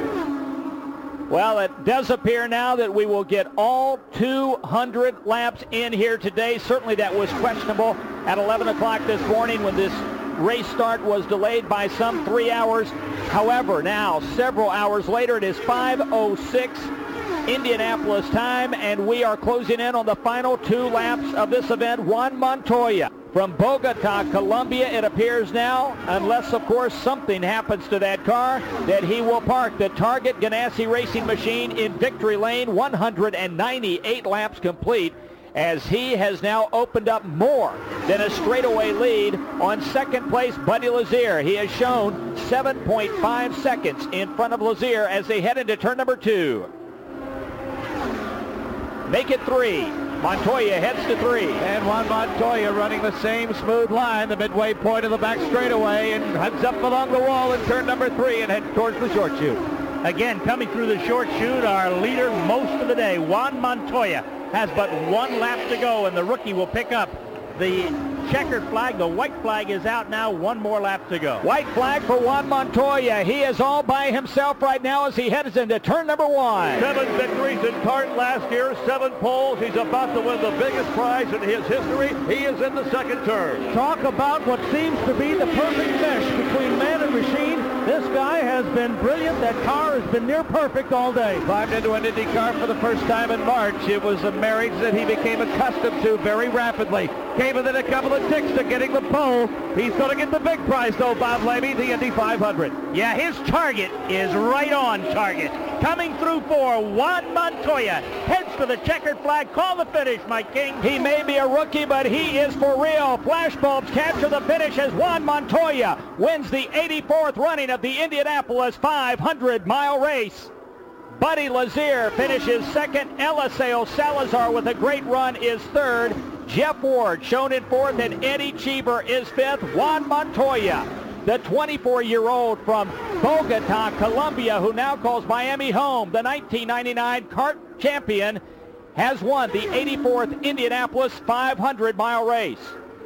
Well, it does appear now that we will get all two hundred laps in here today. Certainly that was questionable at eleven o'clock this morning when this race start was delayed by some three hours. However, now, several hours later, it is five oh six Indianapolis time, and we are closing in on the final two laps of this event. Juan Montoya from Bogota, Colombia, it appears now, unless, of course, something happens to that car, that he will park the Target Ganassi Racing Machine in victory lane, one hundred ninety-eight laps complete, as he has now opened up more than a straightaway lead on second place Buddy Lazier. He has shown seven point five seconds in front of Lazier as they head into turn number two. Make it three. Montoya heads to three. And Juan Montoya running the same smooth line, the midway point of the back straightaway, and heads up along the wall in turn number three and heads towards the short chute. Again, coming through the short chute, our leader most of the day, Juan Montoya, has but one lap to go, and the rookie will pick up the checkered flag. The white flag is out now. One more lap to go. White flag for Juan Montoya. He is all by himself right now as he heads into turn number one. Seven victories in kart last year, seven poles. He's about to win the biggest prize in his history. He is in the second turn. Talk about what seems to be the perfect mesh between man and machine. This guy has been brilliant. That car has been near perfect all day. Climbed into an Indy car for the first time in March. It was a marriage that he became accustomed to very rapidly. Came came within a couple of ticks to getting the pole. He's going to get the big prize, though, Bob Levy, the Indy five hundred. Yeah, his target is right on target. Coming through for Juan Montoya. Heads for the checkered flag. Call the finish, Mike King. He may be a rookie, but he is for real. Flashbulbs capture the finish as Juan Montoya wins the eighty-fourth running of the Indianapolis five hundred mile race. Buddy Lazier finishes second. Eliseo Salazar with a great run is third. Jeff Ward shown in fourth, and Eddie Cheever is fifth. Juan Montoya, the twenty-four-year-old from Bogota, Colombia, who now calls Miami home, the nineteen ninety-nine kart champion, has won the eighty-fourth Indianapolis five hundred mile race.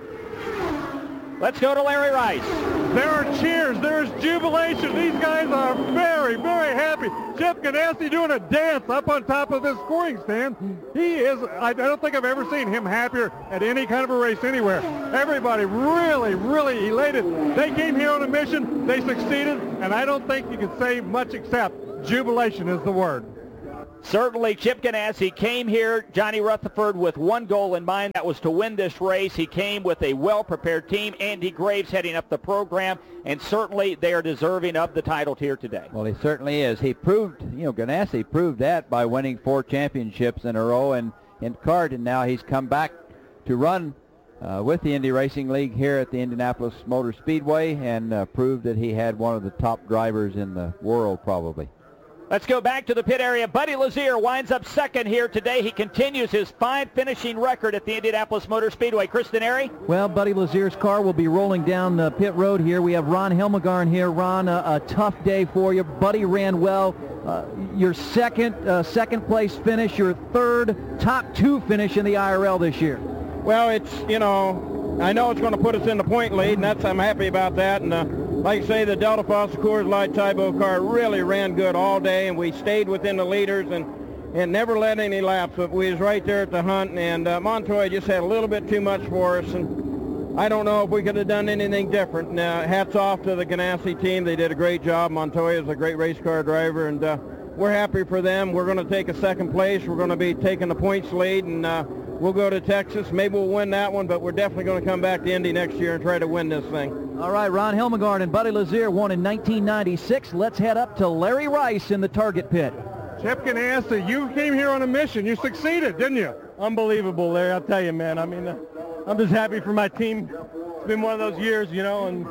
Let's go to Larry Rice. There are cheers. There's jubilation. These guys are very, very happy. Chip Ganassi doing a dance up on top of this scoring stand. He is, I, I don't think I've ever seen him happier at any kind of a race anywhere. Everybody really, really elated. They came here on a mission. They succeeded, and I don't think you can say much except jubilation is the word. Certainly, Chip Ganassi came here, Johnny Rutherford, with one goal in mind. That was to win this race. He came with a well-prepared team. Andy Graves heading up the program, and certainly they are deserving of the title here today. Well, he certainly is. He proved, you know, Ganassi proved that by winning four championships in a row in, in kart, and now he's come back to run uh, with the Indy Racing League here at the Indianapolis Motor Speedway and uh, proved that he had one of the top drivers in the world, probably. Let's go back to the pit area. Buddy Lazier winds up second here today. He continues his fine finishing record at the Indianapolis Motor Speedway. Chris Denari? Well, Buddy Lazier's car will be rolling down the pit road here. We have Ron Helmegarn here. Ron, a, a tough day for you. Buddy ran well. Uh, your second, uh, second place finish, your third top two finish in the I R L this year. Well, it's, you know, I know it's going to put us in the point lead, and that's I'm happy about that. And uh, like I say, the Delta Foster Coors Light Tybo car really ran good all day, and we stayed within the leaders and and never let any laps. But we was right there at the hunt, and uh, Montoya just had a little bit too much for us, and I don't know if we could have done anything different. And, uh, hats off to the Ganassi team. They did a great job. Montoya is a great race car driver, and uh, we're happy for them. We're going to take a second place. We're going to be taking the points lead, and uh, we'll go to Texas. Maybe we'll win that one, but we're definitely going to come back to Indy next year and try to win this thing. All right, Ron Helmegarn and Buddy Lazier won in nineteen ninety-six. Let's head up to Larry Rice in the target pit. Chip Ganassi, you came here on a mission. You succeeded, didn't you? Unbelievable, Larry. I'll tell you, man. I mean, uh, I'm just happy for my team. It's been one of those years, you know, and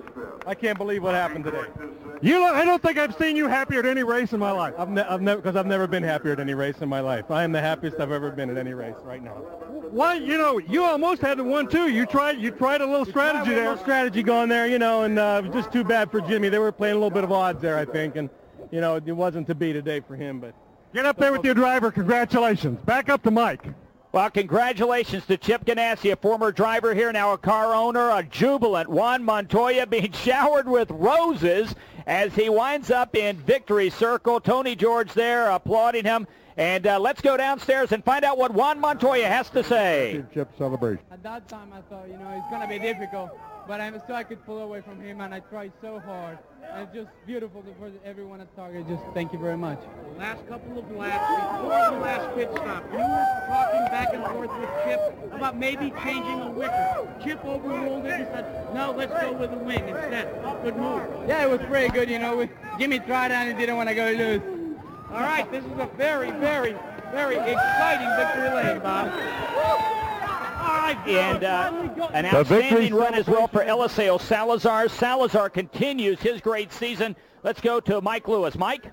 I can't believe what happened today. You, I don't think I've seen you happier at any race in my life. I've, ne- I've never, because I've never been happier at any race in my life. I am the happiest I've ever been at any race right now. Why, you know, you almost had the one too. You tried, you tried a little strategy there. A little strategy going there, you know, and uh, it was just too bad for Jimmy. They were playing a little bit of odds there, I think, and you know, it wasn't to be today for him. But get up there with your driver. Congratulations. Back up to Mike. Well, congratulations to Chip Ganassi, a former driver here, now a car owner, a jubilant Juan Montoya being showered with roses as he winds up in victory circle. Tony George there applauding him. And uh, let's go downstairs and find out what Juan Montoya has to say. Championship celebration. At that time, I thought, you know, it's going to be difficult, but I still I could pull away from him, and I tried so hard. And it's just beautiful for everyone at Target. Just thank you very much. Last couple of laps before the last pit stop, you were talking back and forth with Chip about maybe changing a wicker. Chip overruled it and said, no, let's go with the wing instead. Good move. Yeah, it was pretty good, you know. We, Jimmy tried and he didn't want to go loose. All right, this is a very, very, very exciting victory lane, Bob. All right, and uh, an outstanding run as well for Eliseo Salazar. Salazar continues his great season. Let's go to Mike Lewis. Mike?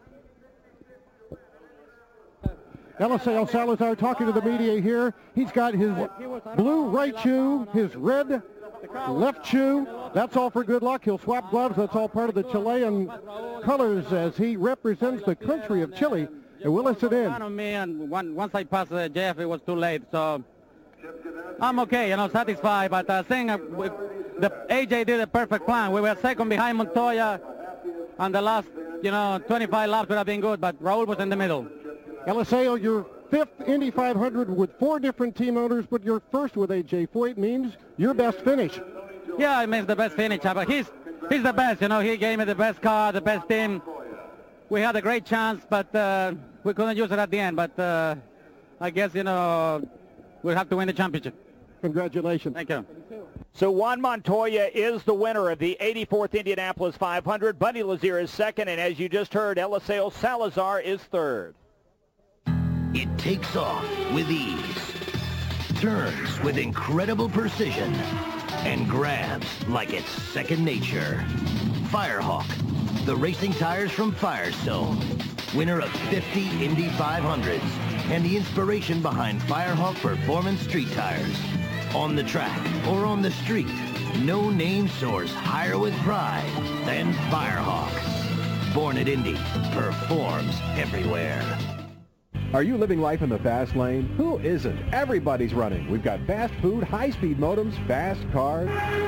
Eliseo Salazar talking to the media here. He's got his blue right shoe, his red left shoe. That's all for good luck. He'll swap gloves. That's all part of the Chilean colors as he represents the country of Chile. And we'll listen in. On me, and one, once I passed uh, Jeff, it was too late. So I'm okay, you know, satisfied. But I think uh, we, the A J did a perfect plan. We were second behind Montoya, and the last, you know, twenty-five laps would have been good. But Raul was in the middle. Eliseo, your fifth Indy five hundred with four different team owners, but your first with A J Foyt means your best finish. Yeah, it means the best finish, but he's he's the best. You know, he gave me the best car, the best team. We had a great chance, but uh, we couldn't use it at the end. But uh, I guess, you know, we'll have to win the championship. Congratulations. Thank you. So Juan Montoya is the winner of the eighty-fourth Indianapolis five hundred. Buddy Lazier is second, and as you just heard, Eliseo Salazar is third. It takes off with ease, turns with incredible precision, and grabs like it's second nature. Firehawk, the racing tires from Firestone, winner of fifty Indy five hundreds, and the inspiration behind Firehawk Performance Street Tires. On the track or on the street, no name soars higher with pride than Firehawk. Born at Indy, performs everywhere. Are you living life in the fast lane? Who isn't? Everybody's running. We've got fast food, high-speed modems, fast cars.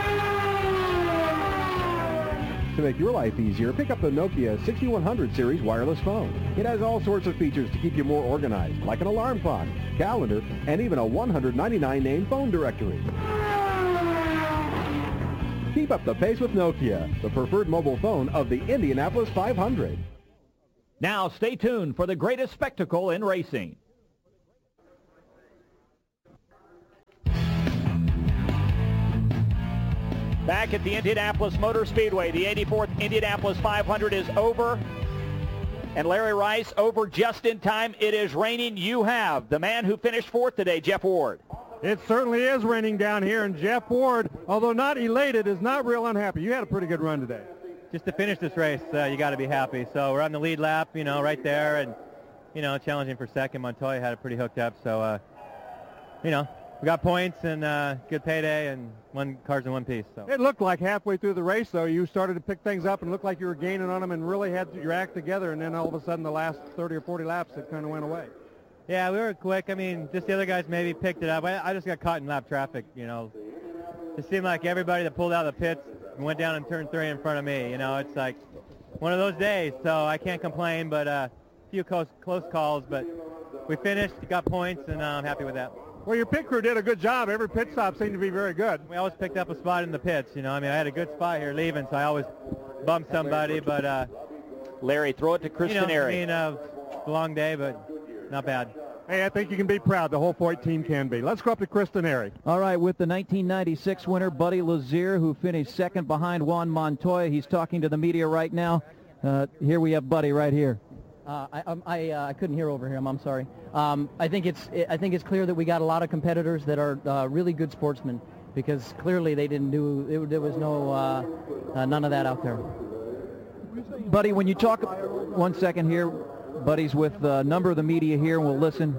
To make your life easier, pick up the Nokia sixty-one hundred series wireless phone. It has all sorts of features to keep you more organized, like an alarm clock, calendar, and even a one hundred ninety-nine name phone directory. Keep up the pace with Nokia, the preferred mobile phone of the Indianapolis five hundred. Now stay tuned for the greatest spectacle in racing. Back at the Indianapolis Motor Speedway, the eighty-fourth Indianapolis five hundred is over. And Larry Rice over just in time. It is raining. You have the man who finished fourth today, Jeff Ward. It certainly is raining down here, and Jeff Ward, although not elated, is not real unhappy. You had a pretty good run today. Just to finish this race, uh, you got to be happy. So we're on the lead lap, you know, right there, and, you know, challenging for second. Montoya had it pretty hooked up, so, uh, you know, we got points and uh, good payday and one cars in one piece. So it looked like halfway through the race, though, you started to pick things up and looked like you were gaining on them and really had your act together. And then all of a sudden, the last thirty or forty laps, it kind of went away. Yeah, we were quick. I mean, just the other guys maybe picked it up. I, I just got caught in lap traffic. You know, it seemed like everybody that pulled out of the pits went down in turn three in front of me. You know, it's like one of those days. So I can't complain, but uh, a few close close calls. But we finished, got points, and uh, I'm happy with that. Well, your pit crew did a good job. Every pit stop seemed to be very good. We always picked up a spot in the pits, you know. I mean, I had a good spot here leaving, so I always bumped somebody, but... Uh, Larry, throw it to Kristen you know, Airy. I mean, uh, a long day, but not bad. Hey, I think you can be proud. The whole Foyt team can be. Let's go up to Kristen Airy. All right, with the nineteen ninety-six winner, Buddy Lazier, who finished second behind Juan Montoya. He's talking to the media right now. Uh, here we have Buddy right here. Uh, I um, I, uh, I couldn't hear over him. I'm sorry. Um, I think it's I think it's clear that we got a lot of competitors that are uh, really good sportsmen, because clearly they didn't do it, there was no uh, uh, none of that out there. Buddy, when you talk, one second here, Buddy's with a number of the media here, and we'll listen.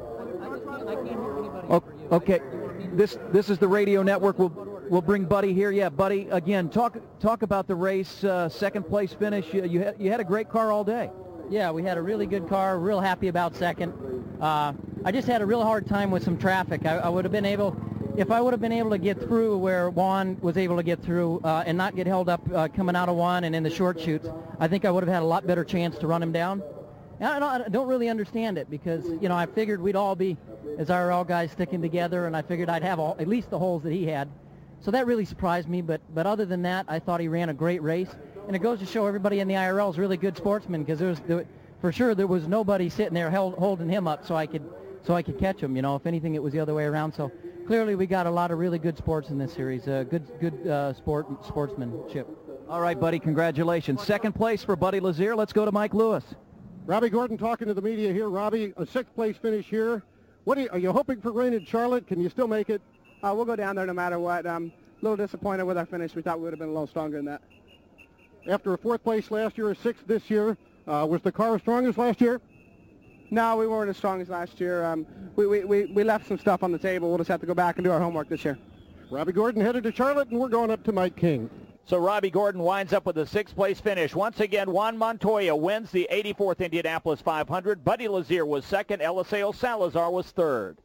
Okay, this this is the radio network. We'll we'll bring Buddy here. Yeah, Buddy, again, talk talk about the race, uh, second place finish. You you had, you had a great car all day. Yeah, we had a really good car, real happy about second. Uh, I just had a real hard time with some traffic. I, I would have been able, if I would have been able to get through where Juan was able to get through uh, and not get held up uh, coming out of Juan and in the short chutes, I think I would have had a lot better chance to run him down. And I don't, I don't really understand it because, you know, I figured we'd all be, as I R L guys, sticking together, and I figured I'd have all, at least the holes that he had. So that really surprised me, but, but other than that, I thought he ran a great race. And it goes to show everybody in the I R L is really good sportsmen, because there was, there, for sure, there was nobody sitting there held, holding him up so I could, so I could catch him. You know, if anything, it was the other way around. So clearly, we got a lot of really good sports in this series. Uh, good, good uh, sport sportsmanship. All right, Buddy, congratulations. Second place for Buddy Lazier. Let's go to Mike Lewis. Robbie Gordon talking to the media here. Robbie, a sixth place finish here. What are you, are you hoping for rain in Charlotte? Can you still make it? Uh, we'll go down there no matter what. Um, a little disappointed with our finish. We thought we would have been a little stronger than that. After a fourth place last year, a sixth this year, uh, was the car as strong as last year? No, we weren't as strong as last year. Um, we, we, we, we left some stuff on the table. We'll just have to go back and do our homework this year. Robbie Gordon headed to Charlotte, and we're going up to Mike King. So Robbie Gordon winds up with a sixth-place finish. Once again, Juan Montoya wins the eighty-fourth Indianapolis five hundred. Buddy Lazier was second. Eliseo Salazar was third.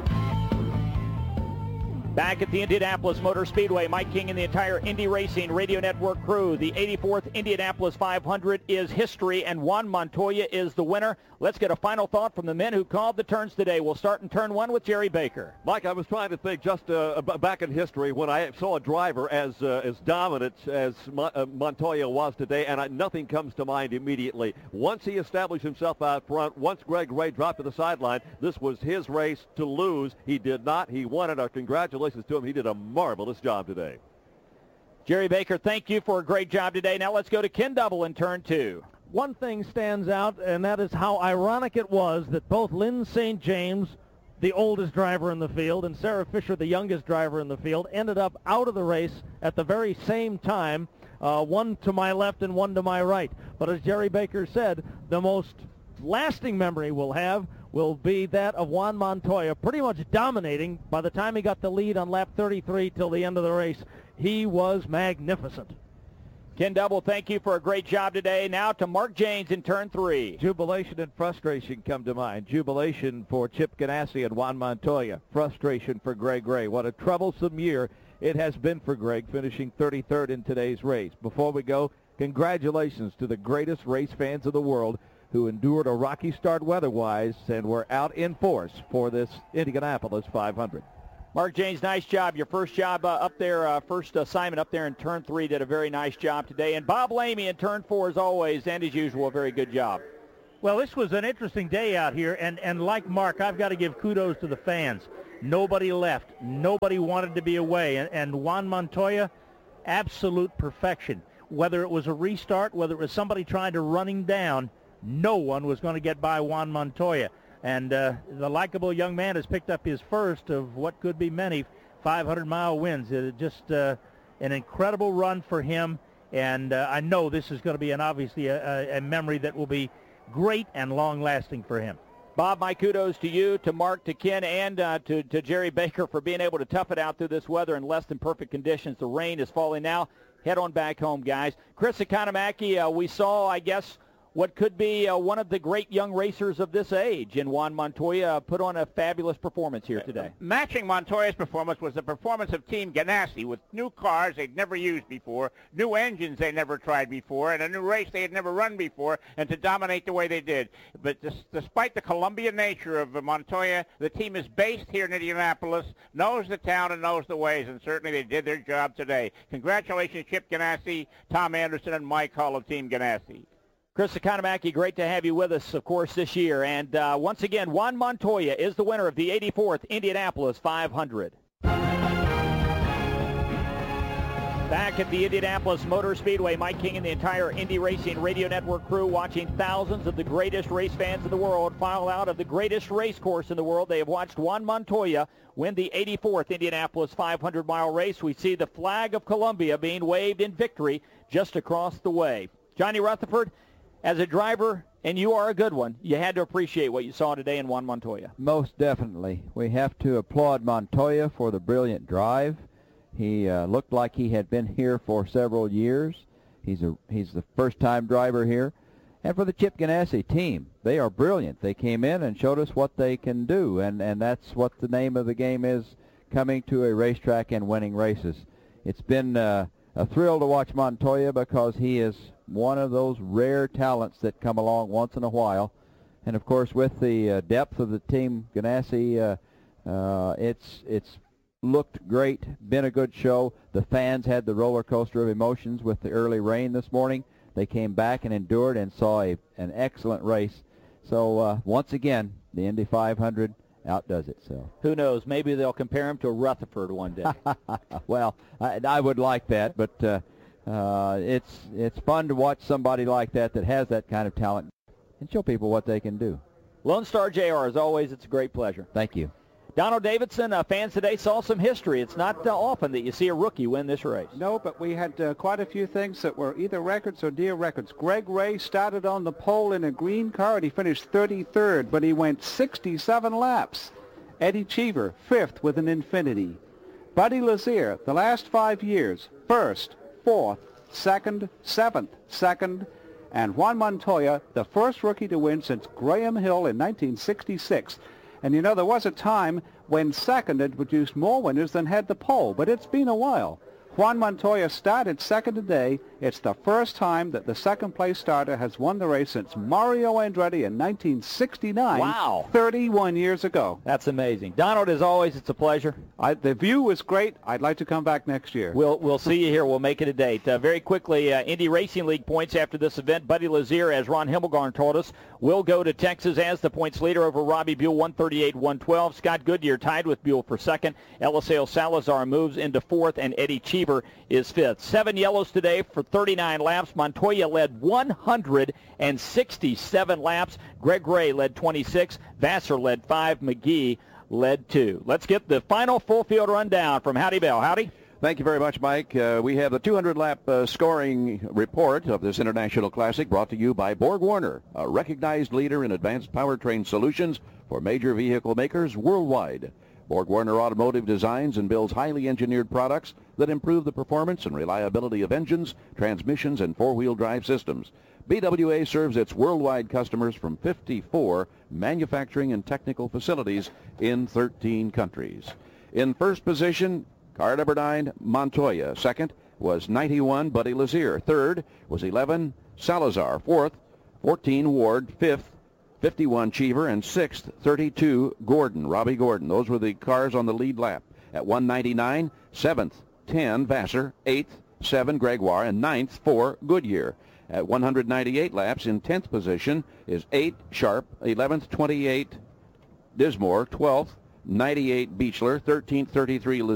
Back at the Indianapolis Motor Speedway, Mike King and the entire Indy Racing Radio Network crew. The eighty-fourth Indianapolis five hundred is history, and Juan Montoya is the winner. Let's get a final thought from the men who called the turns today. We'll start in turn one with Jerry Baker. Mike, I was trying to think just uh, back in history when I saw a driver as uh, as dominant as Mon- uh, Montoya was today, and I, nothing comes to mind immediately. Once he established himself out front, once Greg Ray dropped to the sideline, this was his race to lose. He did not. He won it. Our congratulations congratulations to him. He did a marvelous job today. Jerry Baker, thank you for a great job today. Now let's go to Ken Double in turn two. One thing stands out, and that is how ironic it was that both Lyn Saint James, the oldest driver in the field, and Sarah Fisher, the youngest driver in the field, ended up out of the race at the very same time, uh, one to my left and one to my right. But as Jerry Baker said, the most lasting memory we'll have will be that of Juan Montoya pretty much dominating by the time he got the lead on lap thirty-three till the end of the race. He was magnificent. Ken Double, thank you for a great job today. Now to Mark Jaynes in turn three. Jubilation and frustration come to mind. Jubilation for Chip Ganassi and Juan Montoya. Frustration for Greg Ray. What a troublesome year it has been for Greg, finishing thirty-third in today's race. Before we go, congratulations to the greatest race fans of the world who endured a rocky start weather-wise and were out in force for this Indianapolis five hundred. Mark Jaynes, nice job. Your first job uh, up there, uh, first assignment up there in turn three, did a very nice job today. And Bob Lamey in turn four, as always, and as usual, a very good job. Well, this was an interesting day out here, and, and like Mark, I've got to give kudos to the fans. Nobody left. Nobody wanted to be away. And, and Juan Montoya, absolute perfection. Whether it was a restart, whether it was somebody trying to run him down, no one was going to get by Juan Montoya. And uh, the likable young man has picked up his first of what could be many five hundred mile wins. It just uh, an incredible run for him. And uh, I know this is going to be an obviously a, a memory that will be great and long-lasting for him. Bob, my kudos to you, to Mark, to Ken, and uh, to, to Jerry Baker for being able to tough it out through this weather in less than perfect conditions. The rain is falling now. Head on back home, guys. Chris Economaki, uh, we saw, I guess, what could be uh, one of the great young racers of this age, and Juan Montoya uh, put on a fabulous performance here today. Matching Montoya's performance was the performance of Team Ganassi with new cars they'd never used before, new engines they never tried before, and a new race they had never run before, and to dominate the way they did. But this, despite the Columbia nature of uh, Montoya, the team is based here in Indianapolis, knows the town and knows the ways, and certainly they did their job today. Congratulations, Chip Ganassi, Tom Anderson, and Mike Hull of Team Ganassi. Chris Economaki, great to have you with us, of course, this year. And uh, once again, Juan Montoya is the winner of the eighty-fourth Indianapolis five hundred. Back at the Indianapolis Motor Speedway, Mike King and the entire Indy Racing Radio Network crew watching thousands of the greatest race fans in the world file out of the greatest race course in the world. They have watched Juan Montoya win the eighty-fourth Indianapolis five hundred mile race. We see the flag of Columbia being waved in victory just across the way. Johnny Rutherford, as a driver, and you are a good one, you had to appreciate what you saw today in Juan Montoya. Most definitely. We have to applaud Montoya for the brilliant drive. He uh, looked like he had been here for several years. He's a he's the first-time driver here. And for the Chip Ganassi team, they are brilliant. They came in and showed us what they can do, and, and that's what the name of the game is, coming to a racetrack and winning races. It's been uh, a thrill to watch Montoya because he is one of those rare talents that come along once in a while. And, of course, with the uh, depth of the Team Ganassi, uh, uh, it's it's looked great, been a good show. The fans had the roller coaster of emotions with the early rain this morning. They came back and endured and saw a, an excellent race. So, uh, once again, the Indy five hundred outdoes itself. Who knows? Maybe they'll compare him to Rutherford one day. Well, I, I would like that, but uh, uh, it's it's fun to watch somebody like that that has that kind of talent and show people what they can do. Lone Star J R, as always, it's a great pleasure. Thank you. Donald Davidson, uh, fans today saw some history. It's not uh, often that you see a rookie win this race. No, but we had uh, quite a few things that were either records or near records. Greg Ray started on the pole in a green car, and he finished thirty-third, but he went sixty-seven laps. Eddie Cheever, fifth with an Infiniti. Buddy Lazier, the last five years, first, fourth, second, seventh, second, and Juan Montoya, the first rookie to win since Graham Hill in nineteen sixty-six. And, you know, there was a time when second had produced more winners than had the pole, but it's been a while. Juan Montoya started second today. It's the first time that the second-place starter has won the race since Mario Andretti in nineteen sixty-nine. Wow. thirty-one years ago. That's amazing. Donald, as always, it's a pleasure. I, the view was great. I'd like to come back next year. We'll we'll see you here. We'll make it a date. Uh, very quickly, uh, Indy Racing League points after this event. Buddy Lazier, as Ron Himmelgarn told us, will go to Texas as the points leader over Robbie Buell, one thirty-eight one twelve. Scott Goodyear tied with Buell for second. Eliseo Salazar moves into fourth, and Eddie Cheever is fifth. Seven yellows today for thirty-nine laps. Montoya led one hundred sixty-seven laps. Greg Ray led twenty-six. Vassar led five. McGee led two. Let's get the final full field rundown from Howdy Bell. Howdy. Thank you very much, Mike. Uh, we have the two hundred lap uh, scoring report of this International Classic brought to you by Borg Warner, a recognized leader in advanced powertrain solutions for major vehicle makers worldwide. Borg Warner Automotive designs and builds highly engineered products that improve the performance and reliability of engines, transmissions, and four-wheel drive systems. B W A serves its worldwide customers from fifty-four manufacturing and technical facilities in thirteen countries. In first position, car number nine, Montoya. Second was ninety-one, Buddy Lazier. Third was eleven, Salazar. Fourth, fourteen, Ward. Fifth, fifty-one, Cheever. And sixth, thirty-two, Gordon, Robbie Gordon. Those were the cars on the lead lap. At one ninety-nine, seventh, ten, Vassar. Eighth, seven, Gregoire. And ninth, four, Goodyear. At one hundred ninety-eight laps, in tenth position is eight, Sharp. eleventh, twenty-eight, Dismore. twelfth, ninety-eight, Beechler. thirteenth, thirty-three,